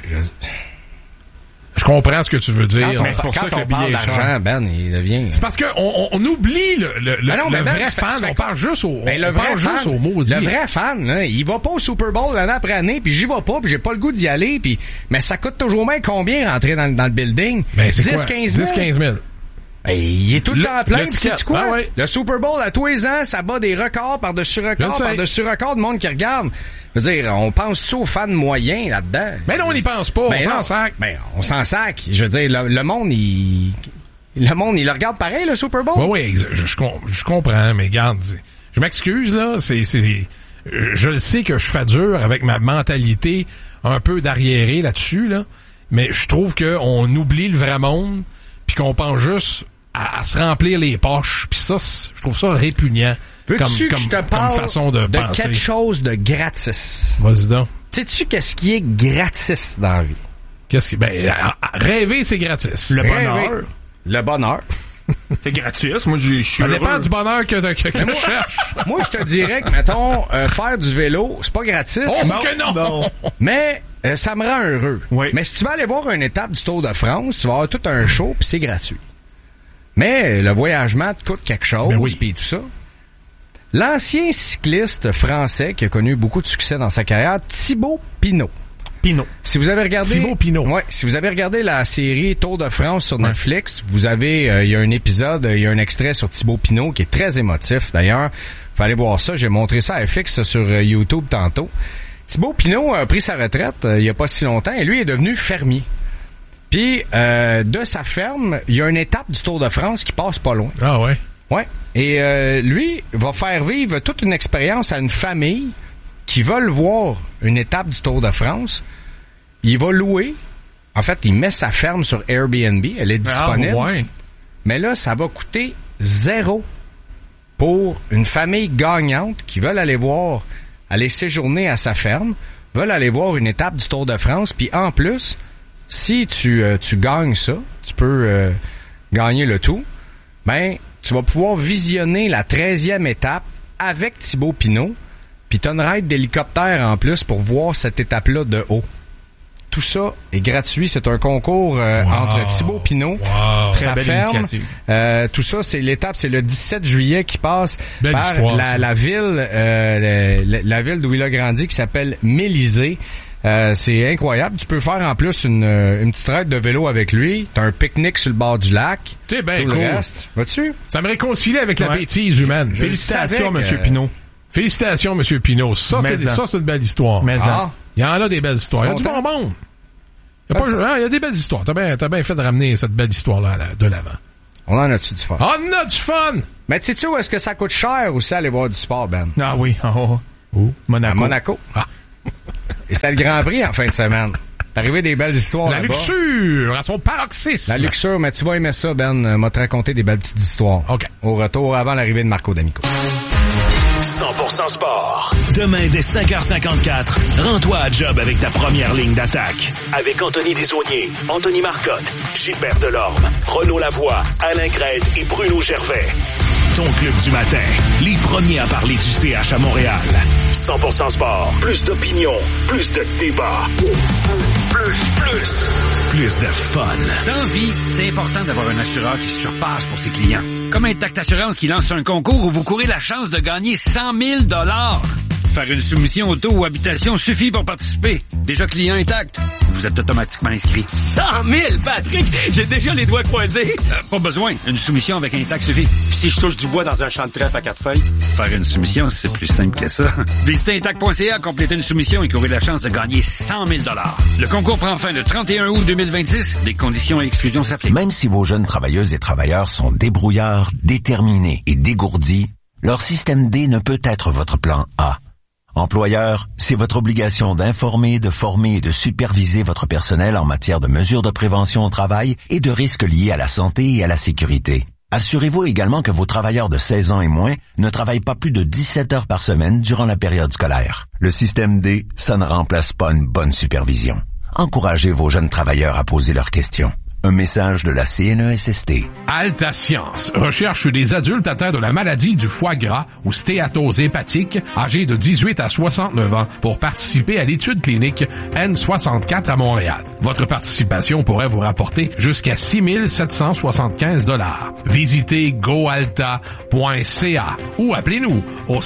je comprends ce que tu veux dire. Quand on parle d'argent, Ben, il devient... C'est parce qu'on oublie le vrai fan. On parle juste au maudit. Le vrai fan, là, il va pas au Super Bowl l'année après année, puis j'y vais pas, puis j'ai pas le goût d'y aller, puis mais ça coûte toujours même combien rentrer dans le building? Ben, c'est 10-15 000. Il est tout le temps plein, pis c'est quoi? Ah ouais. Le Super Bowl, à tous les ans, ça bat des records par-dessus records de monde qui regarde. Je veux dire, on pense-tu aux fans moyens là-dedans? Mais non, on n'y pense pas, on s'en sac. Ben, on s'en sac. Je veux dire, le monde, il le regarde pareil, le Super Bowl? Oui, je comprends, mais regarde, je m'excuse, là, je le sais que je fais dur avec ma mentalité un peu d'arriéré là-dessus, là, mais je trouve qu'on oublie le vrai monde, puis qu'on pense juste à se remplir les poches, puis ça, je trouve ça répugnant comme façon de penser. Quelque chose de gratis? Vas-y donc. Sais-tu qu'est-ce qui est gratis dans la vie? Rêver, c'est gratis. Le bonheur. C'est gratuit. Moi, je suis Ça dépend du bonheur que tu cherches. Moi, je te dirais que, mettons, faire du vélo, c'est pas gratis. Oh, que non! Mais ça me rend heureux. Oui. Mais si tu vas aller voir une étape du Tour de France, tu vas avoir tout un show, puis c'est gratuit. Mais le voyagement te coûte quelque chose, puis tout ça. L'ancien cycliste français qui a connu beaucoup de succès dans sa carrière, Thibaut Pinot. Si vous avez regardé Thibaut Pinot. Ouais, si vous avez regardé la série Tour de France sur Netflix, vous avez il y a un épisode, il y a un extrait sur Thibaut Pinot qui est très émotif d'ailleurs. Faut aller voir ça, j'ai montré ça à FX sur YouTube tantôt. Thibaut Pinot a pris sa retraite il y a pas si longtemps et lui est devenu fermier. Puis de sa ferme, il y a une étape du Tour de France qui passe pas loin. Ah ouais. Ouais. Et lui va faire vivre toute une expérience à une famille qui veulent voir une étape du Tour de France. Il va louer. En fait, il met sa ferme sur Airbnb. Elle est disponible. Ah, ouais. Mais là, ça va coûter 0 pour une famille gagnante qui veulent aller séjourner à sa ferme, veulent aller voir une étape du Tour de France. Puis en plus, si tu gagnes ça, tu peux gagner le tout, ben tu vas pouvoir visionner la 13e étape avec Thibaut Pinot, puis t'as une ride d'hélicoptère en plus pour voir cette étape-là de haut. Tout ça est gratuit. C'est un concours entre Thibaut Pinot, sa ferme. Tout ça, c'est l'étape, c'est le 17 juillet qui passe par la ville d'où il a grandi, qui s'appelle Mélisée. C'est incroyable. Tu peux faire en plus une petite raide de vélo avec lui. T'as un pique-nique sur le bord du lac. C'est bien cool. Le reste. Vas-tu? Ça me réconcilie avec la bêtise humaine. Félicitations, M. Pinault. Félicitations, M. Pinault. Ça, c'est une belle histoire. Il y en a des belles histoires. Il y a du bonbon. Il y a des belles histoires. T'as bien fait de ramener cette belle histoire-là de l'avant. On en a-tu du fun? On en a du fun! Mais sais-tu où est-ce que ça coûte cher aussi aller voir du sport, Ben? Ah oui. Où? Monaco. À Monaco. Et c'était le Grand Prix en fin de semaine. T'es arrivé des belles histoires là-bas. La luxure, à son paroxysme. La luxure, mais tu vas aimer ça, Ben. M'a te raconter des belles petites histoires. OK. Au retour, avant l'arrivée de Marco D'Amico. 100% sport. Demain, dès 5h54, rends-toi à job avec ta première ligne d'attaque. Avec Anthony Desaulniers, Anthony Marcotte, Gilbert Delorme, Renaud Lavoie, Alain Crête et Bruno Gervais. Ton club du matin. Les premiers à parler du CH à Montréal. 100% sport. Plus d'opinion. Plus de débat. Plus de fun. Dans la vie, c'est important d'avoir un assureur qui surpasse pour ses clients. Comme Intact Assurance qui lance un concours où vous courez la chance de gagner 100 000 $. Faire une soumission auto ou habitation suffit pour participer. Déjà client Intact, vous êtes automatiquement inscrit. 100 000, Patrick! J'ai déjà les doigts croisés. Pas besoin. Une soumission avec Intact suffit. Puis si je touche du bois dans un champ de trèfle à 4 feuilles? Faire une soumission, c'est plus simple que ça. Visitez Intact.ca, complétez une soumission et courez la chance de gagner 100 000 $. Le concours prend fin le 31 août 2026. Des conditions et exclusions s'appliquent. Même si vos jeunes travailleuses et travailleurs sont débrouillards, déterminés et dégourdis, leur système D ne peut être votre plan A. Employeur, c'est votre obligation d'informer, de former et de superviser votre personnel en matière de mesures de prévention au travail et de risques liés à la santé et à la sécurité. Assurez-vous également que vos travailleurs de 16 ans et moins ne travaillent pas plus de 17 heures par semaine durant la période scolaire. Le système D, ça ne remplace pas une bonne supervision. Encouragez vos jeunes travailleurs à poser leurs questions. Un message de la CNESST. Alta Science recherche des adultes atteints de la maladie du foie gras ou stéatose hépatique, âgés de 18 à 69 ans, pour participer à l'étude clinique N64 à Montréal. Votre participation pourrait vous rapporter jusqu'à 6 775 $. Visitez goalta.ca ou appelez-nous au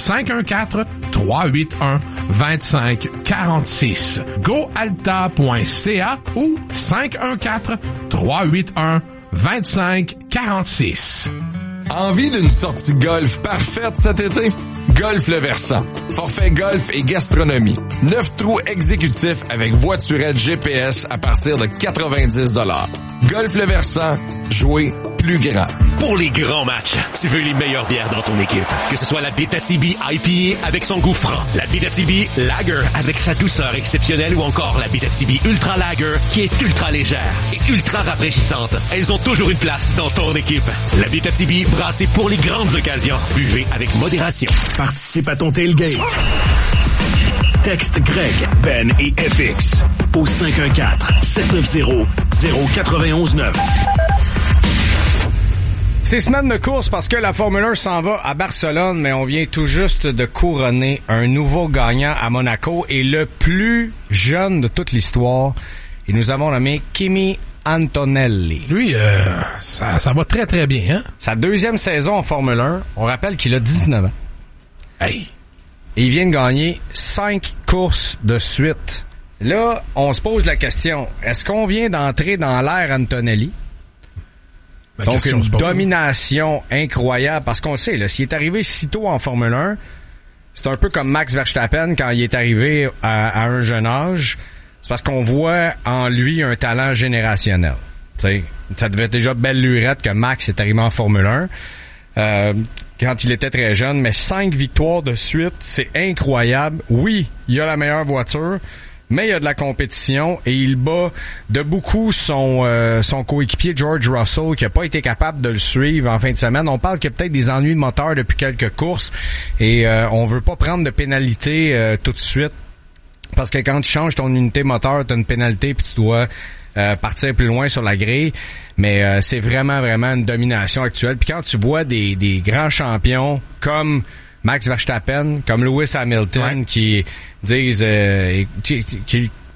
514-381-2546. goalta.ca ou 514-381-2546. Envie d'une sortie golf parfaite cet été? Golf Le Versant. Forfait golf et gastronomie. 9 trous exécutifs avec voiturette GPS à partir de 90 $. Golf Le Versant. Jouer plus grand. Pour les grands matchs, tu veux les meilleures bières dans ton équipe. Que ce soit la Abitibi IPA avec son goût franc, la Abitibi Lager avec sa douceur exceptionnelle ou encore la Abitibi Ultra Lager qui est ultra légère et ultra rafraîchissante. Elles ont toujours une place dans ton équipe. La Abitibi brassée pour les grandes occasions. Buvez avec modération. Participe à ton tailgate. Texte Greg, Ben et FX au 514-790-0919. C'est semaine de course parce que la Formule 1 s'en va à Barcelone, mais on vient tout juste de couronner un nouveau gagnant à Monaco et le plus jeune de toute l'histoire. Et nous avons nommé Kimi Antonelli. Lui, ça va très très bien, hein? Sa deuxième saison en Formule 1, on rappelle qu'il a 19 ans. Hey! Et il vient de gagner 5 courses de suite. Là, on se pose la question, est-ce qu'on vient d'entrer dans l'ère Antonelli? Donc, une domination incroyable, parce qu'on sait, là, s'il est arrivé si tôt en Formule 1, c'est un peu comme Max Verstappen quand il est arrivé à un jeune âge. C'est parce qu'on voit en lui un talent générationnel. T'sais, ça devait être déjà belle lurette que Max est arrivé en Formule 1 quand il était très jeune, mais 5 victoires de suite, c'est incroyable. Oui, il a la meilleure voiture, mais il y a de la compétition et il bat de beaucoup son coéquipier George Russell qui a pas été capable de le suivre en fin de semaine. On parle qu'il y a peut-être des ennuis de moteur depuis quelques courses et on veut pas prendre de pénalité tout de suite parce que quand tu changes ton unité moteur, tu as une pénalité puis tu dois partir plus loin sur la grille. Mais c'est vraiment une domination actuelle. Puis quand tu vois des grands champions comme Max Verstappen, comme Lewis Hamilton, qui disent qui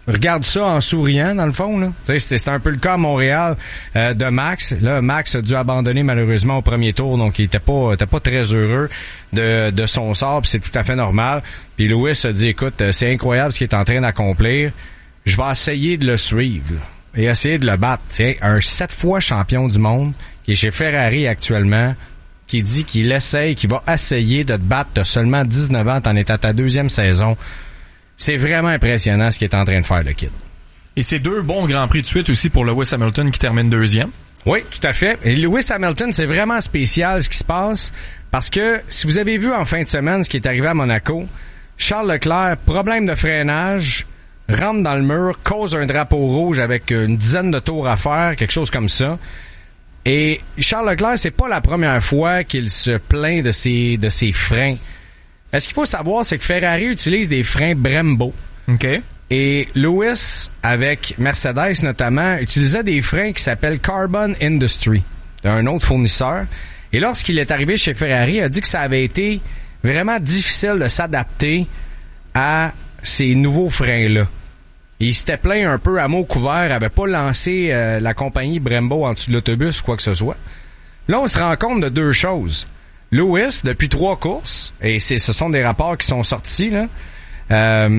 regarde ça en souriant, dans le fond, là. C'était un peu le cas à Montréal de Max. Là, Max a dû abandonner malheureusement au premier tour, donc il était pas très heureux de son sort, puis c'est tout à fait normal. Puis Lewis a dit, écoute, c'est incroyable ce qu'il est en train d'accomplir. Je vais essayer de le suivre, là, et essayer de le battre. Tiens, un 7 fois champion du monde, qui est chez Ferrari actuellement, qui dit qu'il va essayer de te battre. T'as seulement 19 ans, t'en es à ta 2e saison. C'est vraiment impressionnant ce qu'il est en train de faire, le kid. Et c'est 2 bons Grands Prix de suite aussi pour Lewis Hamilton qui termine 2e. Oui, tout à fait. Et Lewis Hamilton, c'est vraiment spécial ce qui se passe, parce que si vous avez vu en fin de semaine ce qui est arrivé à Monaco, Charles Leclerc, problème de freinage, rentre dans le mur, cause un drapeau rouge avec une dizaine de tours à faire, quelque chose comme ça. Et Charles Leclerc, c'est pas la première fois qu'il se plaint de ses freins. Ce qu'il faut savoir, c'est que Ferrari utilise des freins Brembo. OK. Et Lewis, avec Mercedes notamment, utilisait des freins qui s'appellent Carbon Industry, d'un autre fournisseur. Et lorsqu'il est arrivé chez Ferrari, il a dit que ça avait été vraiment difficile de s'adapter à ces nouveaux freins-là. Il s'était plaint un peu à mots couverts, avait pas lancé la compagnie Brembo en dessous de l'autobus ou quoi que ce soit. Là, on se rend compte de 2 choses. Lewis, depuis 3 courses, et ce sont des rapports qui sont sortis, là.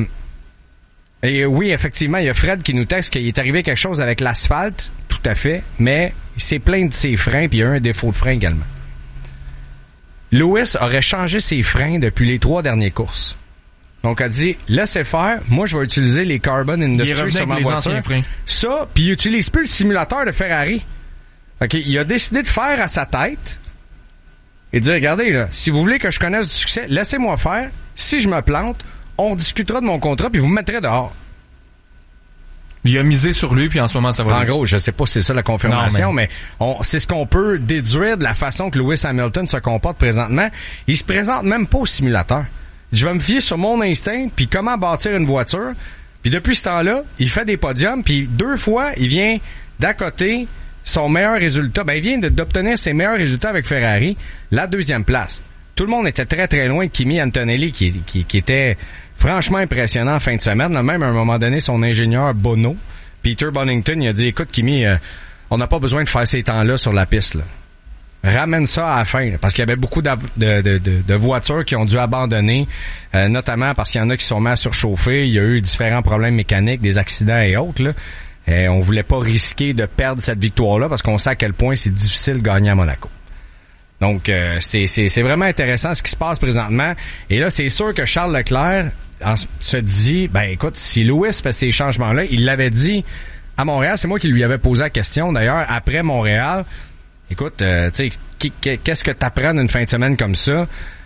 Et oui, effectivement, il y a Fred qui nous texte qu'il est arrivé quelque chose avec l'asphalte, tout à fait, mais il s'est plaint de ses freins, puis il y a un défaut de frein également. Lewis aurait changé ses freins depuis les 3 dernières courses. Donc, a dit, laissez faire, moi, je vais utiliser les Carbon Industry sur ma voiture. Ça, puis il utilise plus le simulateur de Ferrari. OK, il a décidé de faire à sa tête et dire, regardez, là, si vous voulez que je connaisse du succès, laissez-moi faire. Si je me plante, on discutera de mon contrat, puis vous me mettrez dehors. Il a misé sur lui, puis en ce moment, ça va. En gros, je sais pas si c'est ça la confirmation, mais c'est ce qu'on peut déduire de la façon que Lewis Hamilton se comporte présentement. Il se présente même pas au simulateur. Je vais me fier sur mon instinct, puis comment bâtir une voiture. Puis depuis ce temps-là, il fait des podiums, puis 2 fois, il vient d'à côté son meilleur résultat. Ben, il vient d'obtenir ses meilleurs résultats avec Ferrari, la 2e place. Tout le monde était très, très loin de Kimi Antonelli, qui était franchement impressionnant en fin de semaine. Là, même à un moment donné, son ingénieur Bono, Peter Bonington, il a dit, écoute, Kimi, on n'a pas besoin de faire ces temps-là sur la piste, là. Ramène ça à la fin, là, parce qu'il y avait beaucoup de voitures qui ont dû abandonner, notamment parce qu'il y en a qui sont mis à surchauffer. Il y a eu différents problèmes mécaniques, des accidents et autres, là. On voulait pas risquer de perdre cette victoire-là parce qu'on sait à quel point c'est difficile de gagner à Monaco. Donc, c'est vraiment intéressant ce qui se passe présentement. Et là, c'est sûr que Charles Leclerc se dit, ben écoute, si Lewis fait ces changements-là, il l'avait dit à Montréal, c'est moi qui lui avais posé la question, d'ailleurs, après Montréal. Écoute, tu sais, qu'est-ce que t'apprends d'une fin de semaine comme ça?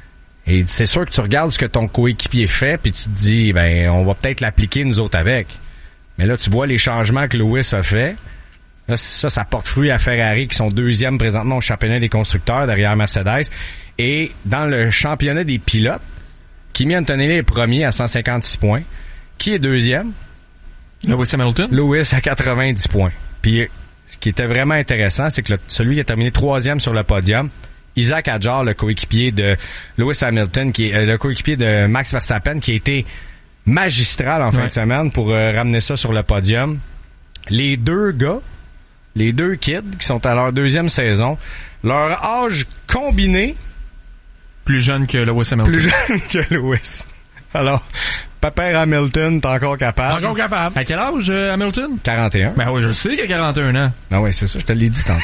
Et c'est sûr que tu regardes ce que ton coéquipier fait, puis tu te dis, ben, on va peut-être l'appliquer nous autres avec. Mais là, tu vois les changements que Lewis a fait. Là, ça porte fruit à Ferrari, qui sont 2e présentement au championnat des constructeurs, derrière Mercedes. Et dans le championnat des pilotes, Kimi Antonelli est premier à 156 points. Qui est 2e? Lewis Hamilton. Lewis à 90 points. Puis, ce qui était vraiment intéressant, c'est que celui qui a terminé 3e sur le podium, Isaac Hadjar, le coéquipier de Lewis Hamilton, qui est le coéquipier de Max Verstappen, qui a été magistral en fin de semaine pour ramener ça sur le podium. Les 2 gars, les 2 kids qui sont à leur 2e saison, leur âge combiné, plus jeune que Lewis Hamilton. Plus jeune que Lewis. Alors, Papa Hamilton, t'es encore capable. Encore capable. À quel âge, Hamilton? 41. Ben oui, je sais qu'il a 41 ans. Ben oui, c'est ça, je te l'ai dit tantôt.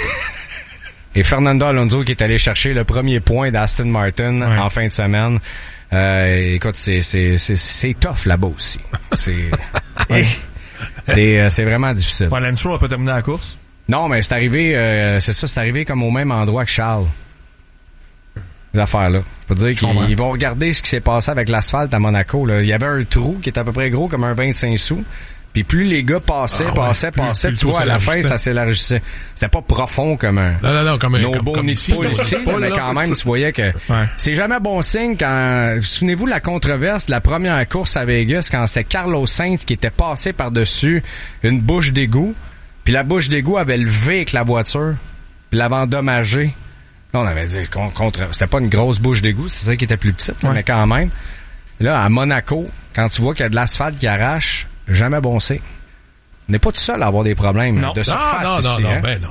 Et Fernando Alonso qui est allé chercher le premier point d'Aston Martin en fin de semaine. Écoute, c'est tough là-bas aussi. C'est vraiment difficile. Ouais, Lance Stroll a pas terminé la course? Non, mais c'est arrivé comme au même endroit que Charles. Les affaires-là. Je peux dire qu'ils vont regarder ce qui s'est passé avec l'asphalte à Monaco, là. Il y avait un trou qui était à peu près gros comme un 25 sous. Puis plus les gars passaient, tu vois, à la fin, ça s'élargissait. C'était pas profond comme un... Non, comme ici, mais quand même, tu voyais que... C'est jamais bon signe quand... Souvenez-vous de la controverse de la première course à Vegas, quand c'était Carlos Sainz qui était passé par-dessus une bouche d'égout, puis la bouche d'égout avait levé avec la voiture, puis l'avait endommagé. Là, on avait dit c'était pas une grosse bouche d'égout, c'est ça qui était plus petite, mais quand même. Là, à Monaco, quand tu vois qu'il y a de l'asphalte qui arrache, jamais bon signe. On n'est pas tout seul à avoir des problèmes de surface ici.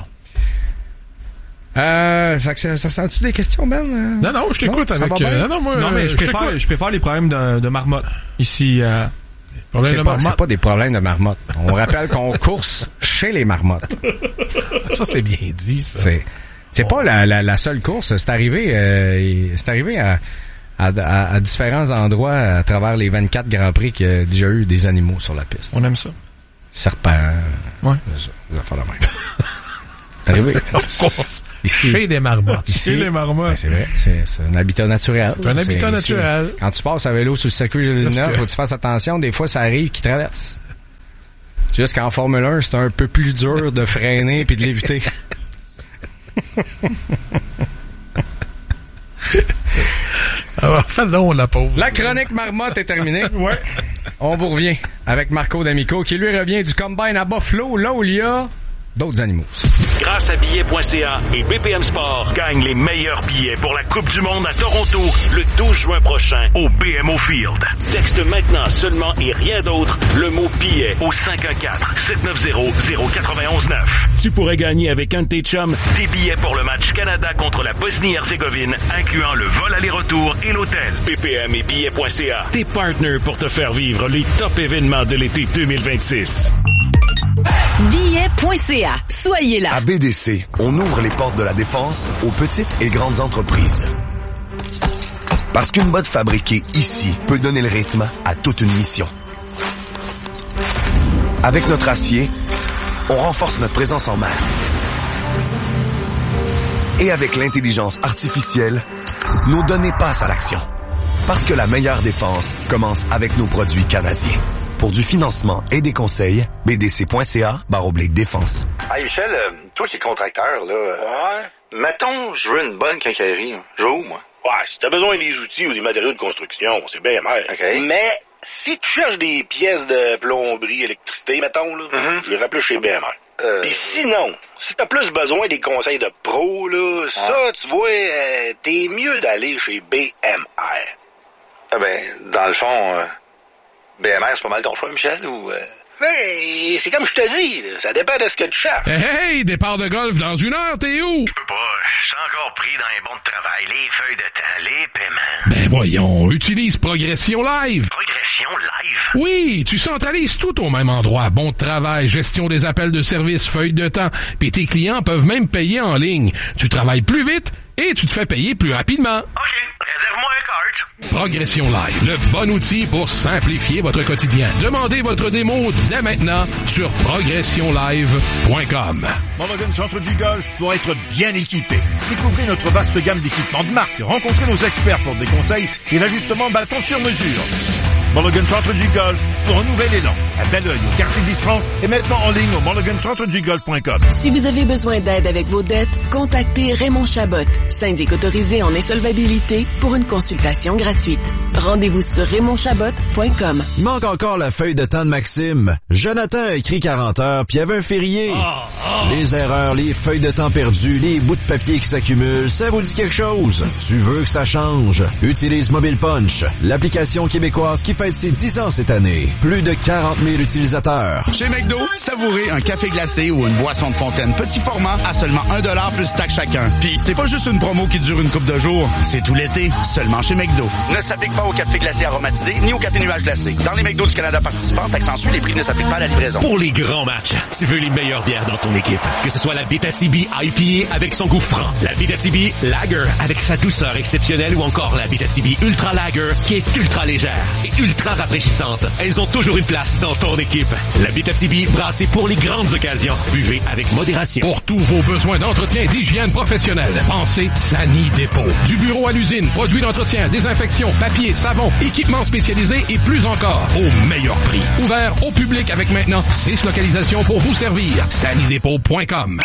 Ça sent-tu des questions, Ben? Non, je t'écoute avec... je préfère les problèmes de marmotte ici. C'est pas des problèmes de marmotte. On rappelle qu'on course chez les marmottes. Ça, c'est bien dit, ça. C'est pas la seule course. C'est arrivé à différents endroits à travers les 24 Grands Prix qu'il y a déjà eu des animaux sur la piste. On aime ça. Serpents. Ouais. Ça fait la même. C'est arrivé. Ici. Chez les marmottes. Chez les marmottes. C'est vrai. C'est un habitat naturel. C'est un habitat naturel. Quand tu passes à vélo sur le circuit Villeneuve, faut que tu fasses attention. Des fois, ça arrive qu'ils traversent. C'est juste qu'en Formule 1, c'est un peu plus dur de freiner puis de l'éviter. Faites donc la pause. La chronique marmotte est terminée. Ouais. On vous revient avec Marco D'Amico qui lui revient du Combine à Buffalo, là où il y a d'autres animaux. Grâce à billets.ca et BPM Sport, gagne les meilleurs billets pour la Coupe du Monde à Toronto le 12 juin prochain au BMO Field. Texte maintenant seulement et rien d'autre le mot billet au 514-790-0919. Tu pourrais gagner avec un de tes chums des billets pour le match Canada contre la Bosnie-Herzégovine, incluant le vol aller-retour et l'hôtel. BPM et billets.ca, tes partners pour te faire vivre les top événements de l'été 2026. Billets.ca. Soyez là. À BDC, on ouvre les portes de la défense aux petites et grandes entreprises. Parce qu'une botte fabriquée ici peut donner le rythme à toute une mission. Avec notre acier, on renforce notre présence en mer. Et avec l'intelligence artificielle, nos données passent à l'action. Parce que la meilleure défense commence avec nos produits canadiens. Pour du financement et des conseils, bdc.ca/défense. Hey Michel, toi qui es contracteur, là, ouais. Mettons, je veux une bonne quincaillerie. Je vais où, moi? Ouais, si t'as besoin des outils ou des matériaux de construction, c'est bien mer. Okay. Mais si tu cherches des pièces de plomberie, électricité, mettons, là, je vais rappeler chez BMR. Pis sinon, si t'as plus besoin des conseils de pro, là, ça, tu vois, t'es mieux d'aller chez BMR. Ah ben, dans le fond... BMR, c'est pas mal ton choix, Michel, ou... Mais c'est comme je te dis, là, ça dépend de ce que tu cherches. Hey, départ de golf dans 1 heure, t'es où? Je peux pas, je suis encore pris dans les bons de travail, les feuilles de temps, les paiements. Ben voyons, utilise Progression Live. Progression Live? Oui, tu centralises tout au même endroit. Bon de travail, gestion des appels de service, feuilles de temps, puis tes clients peuvent même payer en ligne. Tu travailles plus vite et tu te fais payer plus rapidement. OK, réserve-moi un cart. Progression Live, le bon outil pour simplifier votre quotidien. Demandez votre démo dès maintenant sur progressionlive.com. Mulligan Centre du Golf pour être bien équipé. Découvrez notre vaste gamme d'équipements de marque. Rencontrez nos experts pour des conseils et l'ajustement bâton sur mesure. Mulligan Centre du Golf pour un nouvel élan. À Belleuil, au quartier d'Istran et maintenant en ligne au mulligancentredugolf.com. Si vous avez besoin d'aide avec vos dettes, contactez Raymond Chabot, syndic autorisé en insolvabilité pour une consultation gratuite. Rendez-vous sur RaymondChabot.com. Il manque encore la feuille de temps de Maxime. Jonathan a écrit 40 heures, puis il y avait un férié. Les erreurs, les feuilles de temps perdues, les bouts de papier qui s'accumulent, ça vous dit quelque chose? Tu veux que ça change? Utilise Mobile Punch, l'application québécoise qui fête ses 10 ans cette année. Plus de 40 000 utilisateurs. Chez McDo, savourez un café glacé ou une boisson de fontaine petit format à seulement 1$ plus taxe chacun. Puis c'est pas juste une promo qui dure une couple de jours, c'est tout l'été, seulement chez McDo. Ne s'applique pas au café glacé aromatisé ni au café nuage glacé. Dans les McDo du Canada participants, taxe en sus, les prix ne s'appliquent pas à la livraison. Pour les grands matchs, tu veux les meilleures bières dans ton équipe. Que ce soit la Bétatibi IPA avec son goût franc, la Bétatibi Lager avec sa douceur exceptionnelle ou encore la Bétatibi Ultra Lager qui est ultra légère et ultra rafraîchissante. Elles ont toujours une place dans ton équipe. La Bétatibi brassée pour les grandes occasions. Buvez avec modération. Pour tous vos besoins d'entretien et d'hygiène professionnelle, pensez Sani Dépôt. Du bureau à l'usine, produits d'entretien, désinfection, papier, savon, équipements spécialisés et plus encore. Au meilleur prix. Ouvert au public avec maintenant 6 localisations pour vous servir. sanidépôt.com.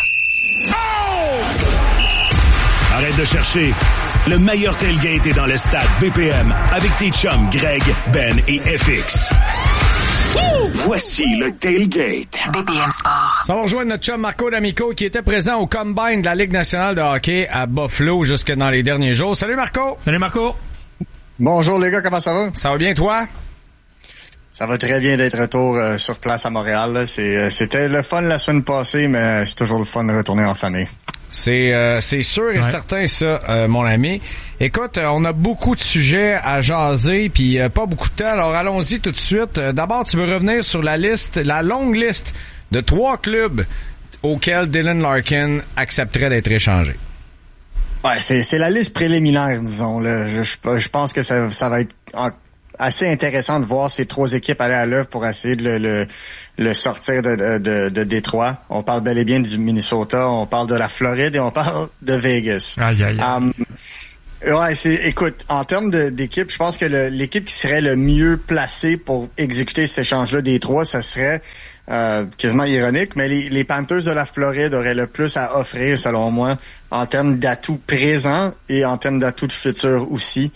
Arrête de chercher. Le meilleur tailgate est dans le stade BPM avec tes chums Greg, Ben et FX. Voici le tailgate. BPM Sport. Ça va rejoindre notre chum Marco D'Amico qui était présent au Combine de la Ligue nationale de hockey à Buffalo jusque dans les derniers jours. Salut Marco! Salut Marco! Bonjour les gars, comment ça va? Ça va bien toi? Ça va très bien d'être retour sur place à Montréal. Là. C'était le fun la semaine passée, mais c'est toujours le fun de retourner en famille. C'est sûr et certain ça, mon ami. Écoute, on a beaucoup de sujets à jaser, puis pas beaucoup de temps. Alors allons-y tout de suite. D'abord, tu veux revenir sur la longue liste de 3 clubs auxquels Dylan Larkin accepterait d'être échangé. Ouais, c'est la liste préliminaire, disons. Là. Je pense que ça va être assez intéressant de voir ces 3 équipes aller à l'œuvre pour essayer de le sortir de Détroit. On parle bel et bien du Minnesota, on parle de la Floride et on parle de Vegas. Ouais, écoute, en termes d'équipe, je pense que l'équipe qui serait le mieux placée pour exécuter cet échange-là des 3, ça serait quasiment ironique, mais les Panthers de la Floride auraient le plus à offrir, selon moi, en termes d'atouts présents et en termes d'atouts de futur aussi.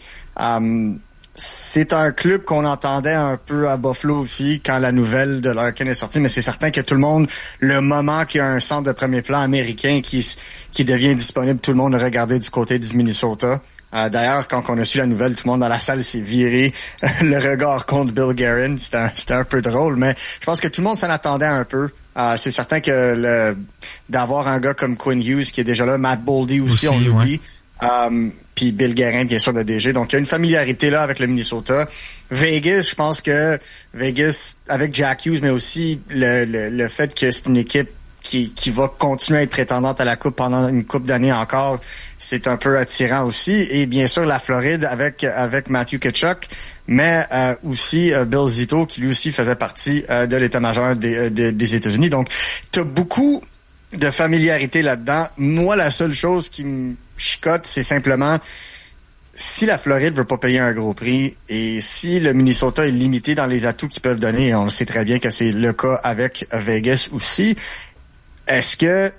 C'est un club qu'on entendait un peu à Buffalo aussi quand la nouvelle de Larkin est sortie, mais c'est certain que tout le monde, le moment qu'il y a un centre de premier plan américain qui devient disponible, tout le monde a regardé du côté du Minnesota. D'ailleurs, quand on a su la nouvelle, tout le monde dans la salle s'est viré le regard contre Bill Guerin. C'était un peu drôle, mais je pense que tout le monde s'en attendait un peu. C'est certain que d'avoir un gars comme Quinn Hughes qui est déjà là, Matt Boldy aussi on l'oublie. Puis Bill Guerin, bien sûr, le DG. Donc, il y a une familiarité là avec le Minnesota. Vegas, je pense que Vegas, avec Jack Hughes, mais aussi le fait que c'est une équipe qui va continuer à être prétendante à la Coupe pendant une couple d'années encore, c'est un peu attirant aussi. Et bien sûr, la Floride avec Matthew Tkachuk, mais aussi Bill Zito, qui lui aussi faisait partie de l'état-major des États-Unis. Donc, t'as beaucoup de familiarité là-dedans. Moi, la seule chose qui me chicote, c'est simplement si la Floride veut pas payer un gros prix et si le Minnesota est limité dans les atouts qu'ils peuvent donner, et on le sait très bien que c'est le cas avec Vegas aussi, est-ce que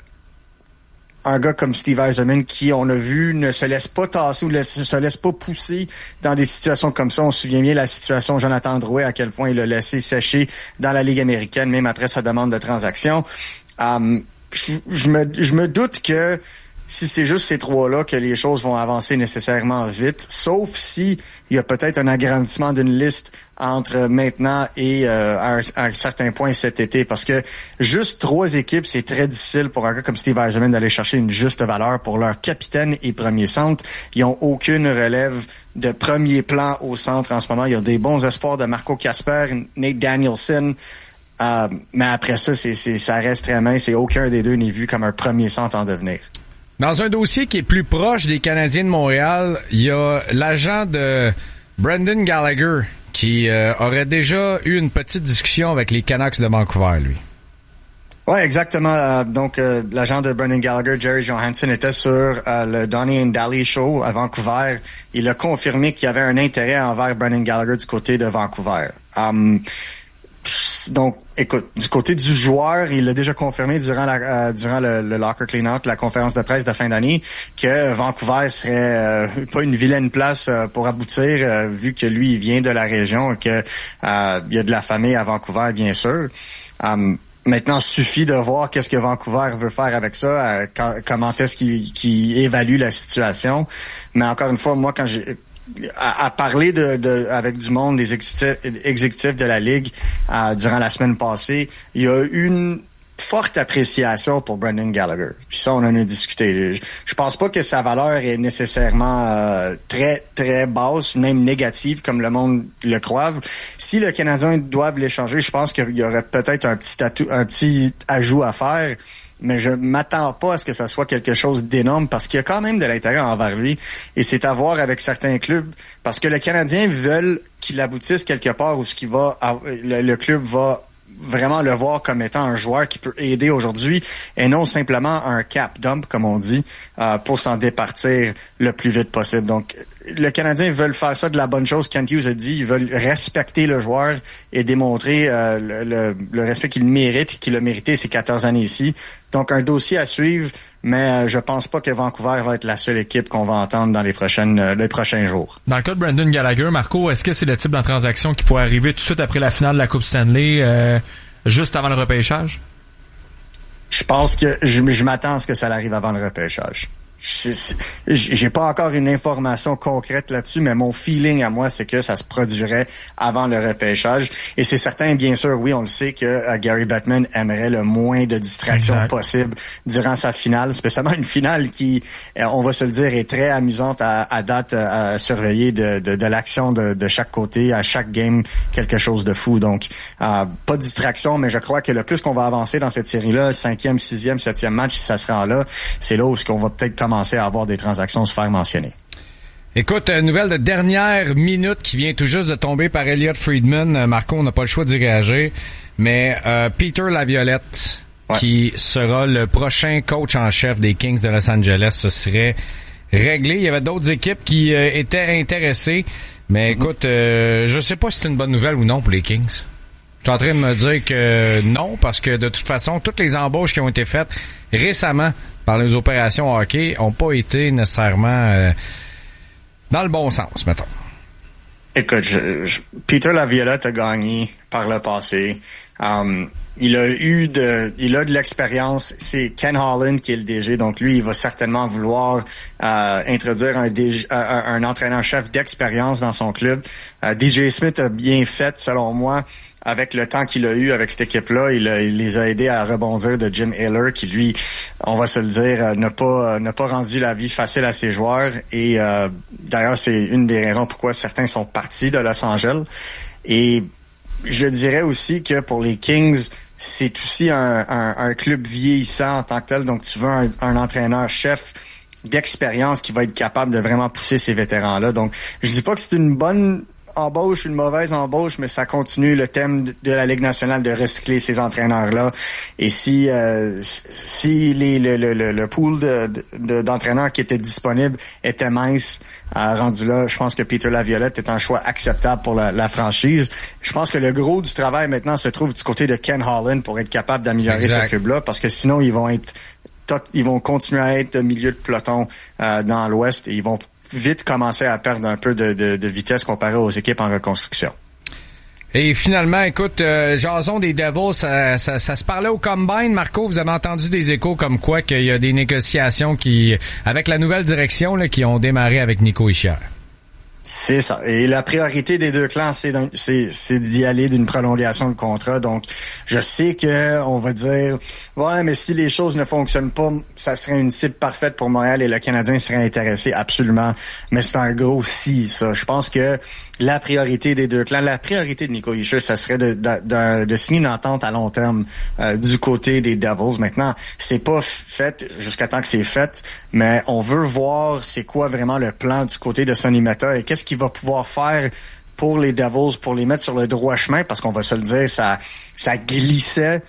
un gars comme Steve Yzerman, qui, on a vu, ne se laisse pas tasser ou se laisse pas pousser dans des situations comme ça. On se souvient bien de la situation Jonathan Drouin, à quel point il l'a laissé sécher dans la Ligue américaine, même après sa demande de transaction. Je me doute que si c'est juste ces 3-là que les choses vont avancer nécessairement vite, sauf si il y a peut-être un agrandissement d'une liste entre maintenant et à un certain point cet été, parce que juste 3 équipes, c'est très difficile pour un gars comme Steve Yzerman d'aller chercher une juste valeur pour leur capitaine et premier centre. Ils ont aucune relève de premier plan au centre en ce moment. Il y a des bons espoirs de Marco Kasper, Nate Danielson, mais après ça, ça reste très mince et aucun des deux n'est vu comme un premier centre en devenir. Dans un dossier qui est plus proche des Canadiens de Montréal, il y a l'agent de Brendan Gallagher qui aurait déjà eu une petite discussion avec les Canucks de Vancouver, lui. Ouais, exactement. Donc, l'agent de Brendan Gallagher, Jerry Johansson, était sur le Donnie and Daly Show à Vancouver. Il a confirmé qu'il y avait un intérêt envers Brendan Gallagher du côté de Vancouver. Donc, écoute, du côté du joueur, il l'a déjà confirmé durant le locker clean-out, la conférence de presse de fin d'année, que Vancouver serait pas une vilaine place pour aboutir, vu que lui, il vient de la région et que il y a de la famille à Vancouver, bien sûr. Maintenant, suffit de voir qu'est-ce que Vancouver veut faire avec ça, comment est-ce qu'il évalue la situation. Mais encore une fois, moi, quand j'ai à parler avec du monde des exécutifs de la Ligue durant la semaine passée, il y a une forte appréciation pour Brendan Gallagher. Puis ça, on en a discuté. Je pense pas que sa valeur est nécessairement très, très basse, même négative, comme le monde le croit. Si le Canadien doit l'échanger, je pense qu'il y aurait peut-être un petit ajout à faire. Mais je m'attends pas à ce que ça soit quelque chose d'énorme parce qu'il y a quand même de l'intérêt envers lui et c'est à voir avec certains clubs parce que le Canadien veulent qu'il aboutisse quelque part où le club va vraiment le voir comme étant un joueur qui peut aider aujourd'hui et non simplement un cap dump, comme on dit, pour s'en départir le plus vite possible. Donc, le Canadien veulent faire ça de la bonne chose. Kent Hughes a dit, ils veulent respecter le joueur et démontrer le respect qu'il mérite, qu'il a mérité ces 14 années ici. Donc, un dossier à suivre, mais je pense pas que Vancouver va être la seule équipe qu'on va entendre dans les prochains jours. Dans le cas de Brendan Gallagher, Marco, est-ce que c'est le type de transaction qui pourrait arriver tout de suite après la finale de la Coupe Stanley, juste avant le repêchage? Je pense que je m'attends à ce que ça arrive avant le repêchage. J'ai pas encore une information concrète là-dessus, mais mon feeling à moi, c'est que ça se produirait avant le repêchage. Et c'est certain, bien sûr, oui, on le sait que Gary Bettman aimerait le moins de distractions possible durant sa finale, spécialement une finale qui, on va se le dire, est très amusante à date à surveiller de l'action de chaque côté, à chaque game, quelque chose de fou. Donc, pas de distraction, mais je crois que le plus qu'on va avancer dans cette série-là, 5e, 6e, 7e match, si ça se rend là, c'est là où on va peut-être commencer à avoir des transactions se faire mentionner. Écoute, nouvelle de dernière minute qui vient tout juste de tomber par Elliot Friedman. Marco, on n'a pas le choix d'y réagir, mais Peter Laviolette, qui sera le prochain coach en chef des Kings de Los Angeles, ce serait réglé. Il y avait d'autres équipes qui étaient intéressées, mais écoute, je sais pas si c'est une bonne nouvelle ou non pour les Kings. Je suis en train de me dire que non, parce que de toute façon, toutes les embauches qui ont été faites récemment par les opérations hockey ont pas été nécessairement dans le bon sens, mettons. Écoute, Peter Laviolette a gagné par le passé. Il a de l'expérience. C'est Ken Holland qui est le DG, donc lui, il va certainement vouloir introduire un entraîneur-chef d'expérience dans son club. DJ Smith a bien fait, selon moi, avec le temps qu'il a eu avec cette équipe-là. Il les a aidés à rebondir de Jim Haller, qui lui, on va se le dire, n'a pas rendu la vie facile à ses joueurs. Et d'ailleurs, c'est une des raisons pourquoi certains sont partis de Los Angeles. Et je dirais aussi que pour les Kings, c'est aussi un club vieillissant en tant que tel. Donc, tu veux un entraîneur-chef d'expérience qui va être capable de vraiment pousser ces vétérans-là. Donc, je dis pas que c'est une bonne embauche, une mauvaise embauche, mais ça continue le thème de la Ligue nationale de recycler ces entraîneurs-là. Et si le pool d'entraîneurs qui étaient disponibles était mince, rendu là, je pense que Peter Laviolette est un choix acceptable pour la franchise. Je pense que le gros du travail maintenant se trouve du côté de Ken Holland pour être capable d'améliorer ce club-là, parce que sinon ils vont continuer à être milieu de peloton dans l'Ouest et ils vont vite commencer à perdre un peu de vitesse comparé aux équipes en reconstruction. Et finalement, écoute, jason des Devils, ça se parlait au Combine. Marco, vous avez entendu des échos comme quoi qu'il y a des négociations avec la nouvelle direction là, qui ont démarré avec Nico Hischier. C'est ça. Et la priorité des deux clans, c'est d'y aller d'une prolongation de contrat. Donc, je sais que on va dire, ouais, mais si les choses ne fonctionnent pas, ça serait une cible parfaite pour Montréal et le Canadien serait intéressé, absolument. Mais c'est un gros si, ça. Je pense que la priorité des deux clans, la priorité de Nico Hischier, ça serait de signer une entente à long terme du côté des Devils. Maintenant, c'est pas fait jusqu'à temps que c'est fait, mais on veut voir c'est quoi vraiment le plan du côté de Sonny Meta et qu'est-ce qu'il va pouvoir faire pour les Devils, pour les mettre sur le droit chemin, parce qu'on va se le dire, ça glissait,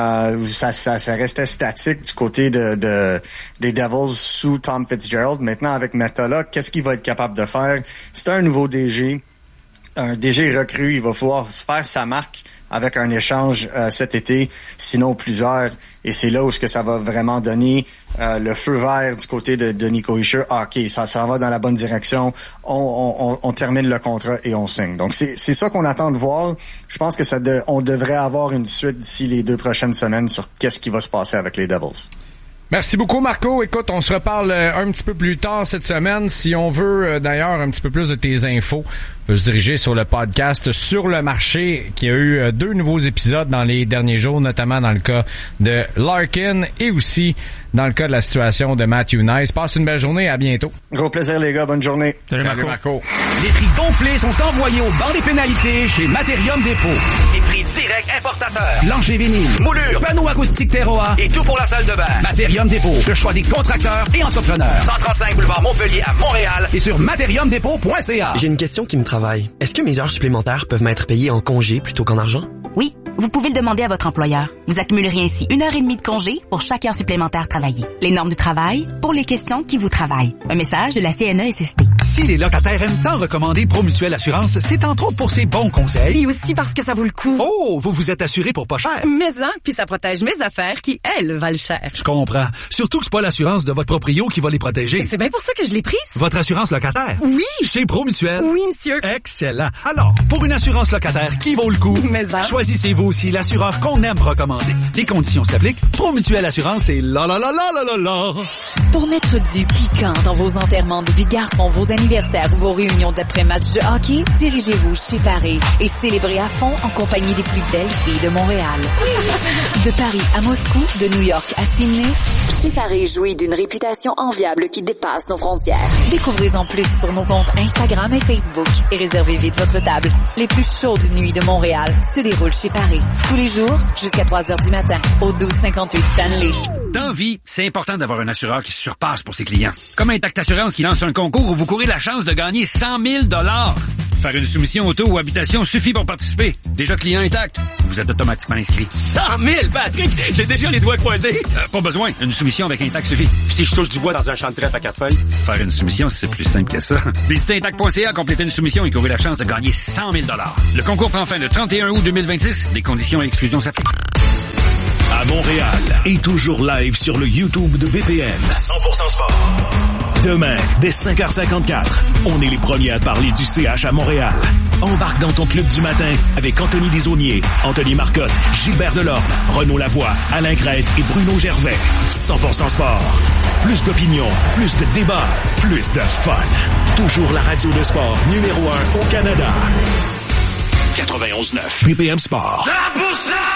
ça restait statique du côté des Devils sous Tom Fitzgerald. Maintenant, avec Meta là, qu'est-ce qu'il va être capable de faire? C'est un nouveau DG, un DG recru, il va pouvoir faire sa marque avec un échange cet été, sinon plusieurs, et c'est là où ce que ça va vraiment donner le feu vert du côté de Nico Hischier. OK, ça va dans la bonne direction, on termine le contrat et on signe. Donc c'est ça qu'on attend de voir. Je pense que on devrait avoir une suite d'ici les 2 prochaines semaines sur qu'est-ce qui va se passer avec les Devils. Merci beaucoup, Marco. Écoute, on se reparle un petit peu plus tard cette semaine. Si on veut d'ailleurs un petit peu plus de tes infos, on peut se diriger sur le podcast Sur le marché, qui a eu 2 nouveaux épisodes dans les derniers jours, notamment dans le cas de Larkin et aussi dans le cas de la situation de Matthew Nice. Passe une belle journée, à bientôt. Gros plaisir les gars, bonne journée. Salut Marco. Les prix gonflés sont envoyés au banc des pénalités chez Materium Dépôt. Des prix directs importateurs. Plancher vinyle, moulure, panneaux acoustiques Terroir et tout pour la salle de bain. Materium Dépôt, le choix des contracteurs et entrepreneurs. 135 boulevard Montpellier à Montréal et sur materiumdépôt.ca. J'ai une question qui me travaille. Est-ce que mes heures supplémentaires peuvent m'être payées en congé plutôt qu'en argent? Oui, vous pouvez le demander à votre employeur. Vous accumuleriez ainsi 1h30 de congé pour chaque heure supplémentaire travaillée. Les normes du travail pour les questions qui vous travaillent. Un message de la CNESST. Si les locataires aiment tant recommander Promutuelle Assurance, c'est entre autres pour ses bons conseils. Et aussi parce que ça vaut le coup. Oh, vous vous êtes assuré pour pas cher. Mais hein, puis ça protège mes affaires qui, elles, valent cher. Je comprends. Surtout que c'est pas l'assurance de votre proprio qui va les protéger. C'est bien pour ça que je l'ai prise. Votre assurance locataire? Oui. Chez Promutuelle? Oui, monsieur. Excellent. Alors, pour une assurance locataire qui vaut le coup, choisissez-vous aussi l'assureur qu'on aime recommander. Les conditions s'appliquent. Promutuelle Assurance et la la la la la la la. Pour mettre du piquant dans vos enterrements de vie de garçon, vos anniversaires ou vos réunions d'après-match de hockey, dirigez-vous chez Paris et célébrez à fond en compagnie des plus belles filles de Montréal. De Paris à Moscou, de New York à Sydney, chez Paris jouit d'une réputation enviable qui dépasse nos frontières. Découvrez-en plus sur nos comptes Instagram et Facebook et réservez vite votre table. Les plus chaudes nuits de Montréal se déroulent chez Paris. Tous les jours, jusqu'à 3h du matin, au 1258 Stanley. Dans vie, c'est important d'avoir un assureur qui se surpasse pour ses clients. Comme Intact Assurance qui lance un concours où vous courez la chance de gagner 100 000 $. Faire une soumission auto ou habitation suffit pour participer. Déjà client Intact, vous êtes automatiquement inscrit. 100 000, Patrick! J'ai déjà les doigts croisés. Pas besoin, une soumission avec Intact suffit. Puis si je touche du bois dans un champ de trèfle à 4 feuilles? Faire une soumission, c'est plus simple que ça. Visitez Intact.ca, complétez une soumission et courez la chance de gagner 100 000 $. Le concours prend fin le 31 août 2026. Des conditions et exclusions s'appliquent. À Montréal et toujours live sur le YouTube de BPM. 100% sport. Demain, dès 5h54, on est les premiers à parler du CH à Montréal. Embarque dans ton club du matin avec Anthony Desaulniers, Anthony Marcotte, Gilbert Delorme, Renaud Lavoie, Alain Crête et Bruno Gervais. 100% sport. Plus d'opinion, plus de débats, plus de fun. Toujours la radio de sport numéro 1 au Canada. 91.9 BPM Sport. 100%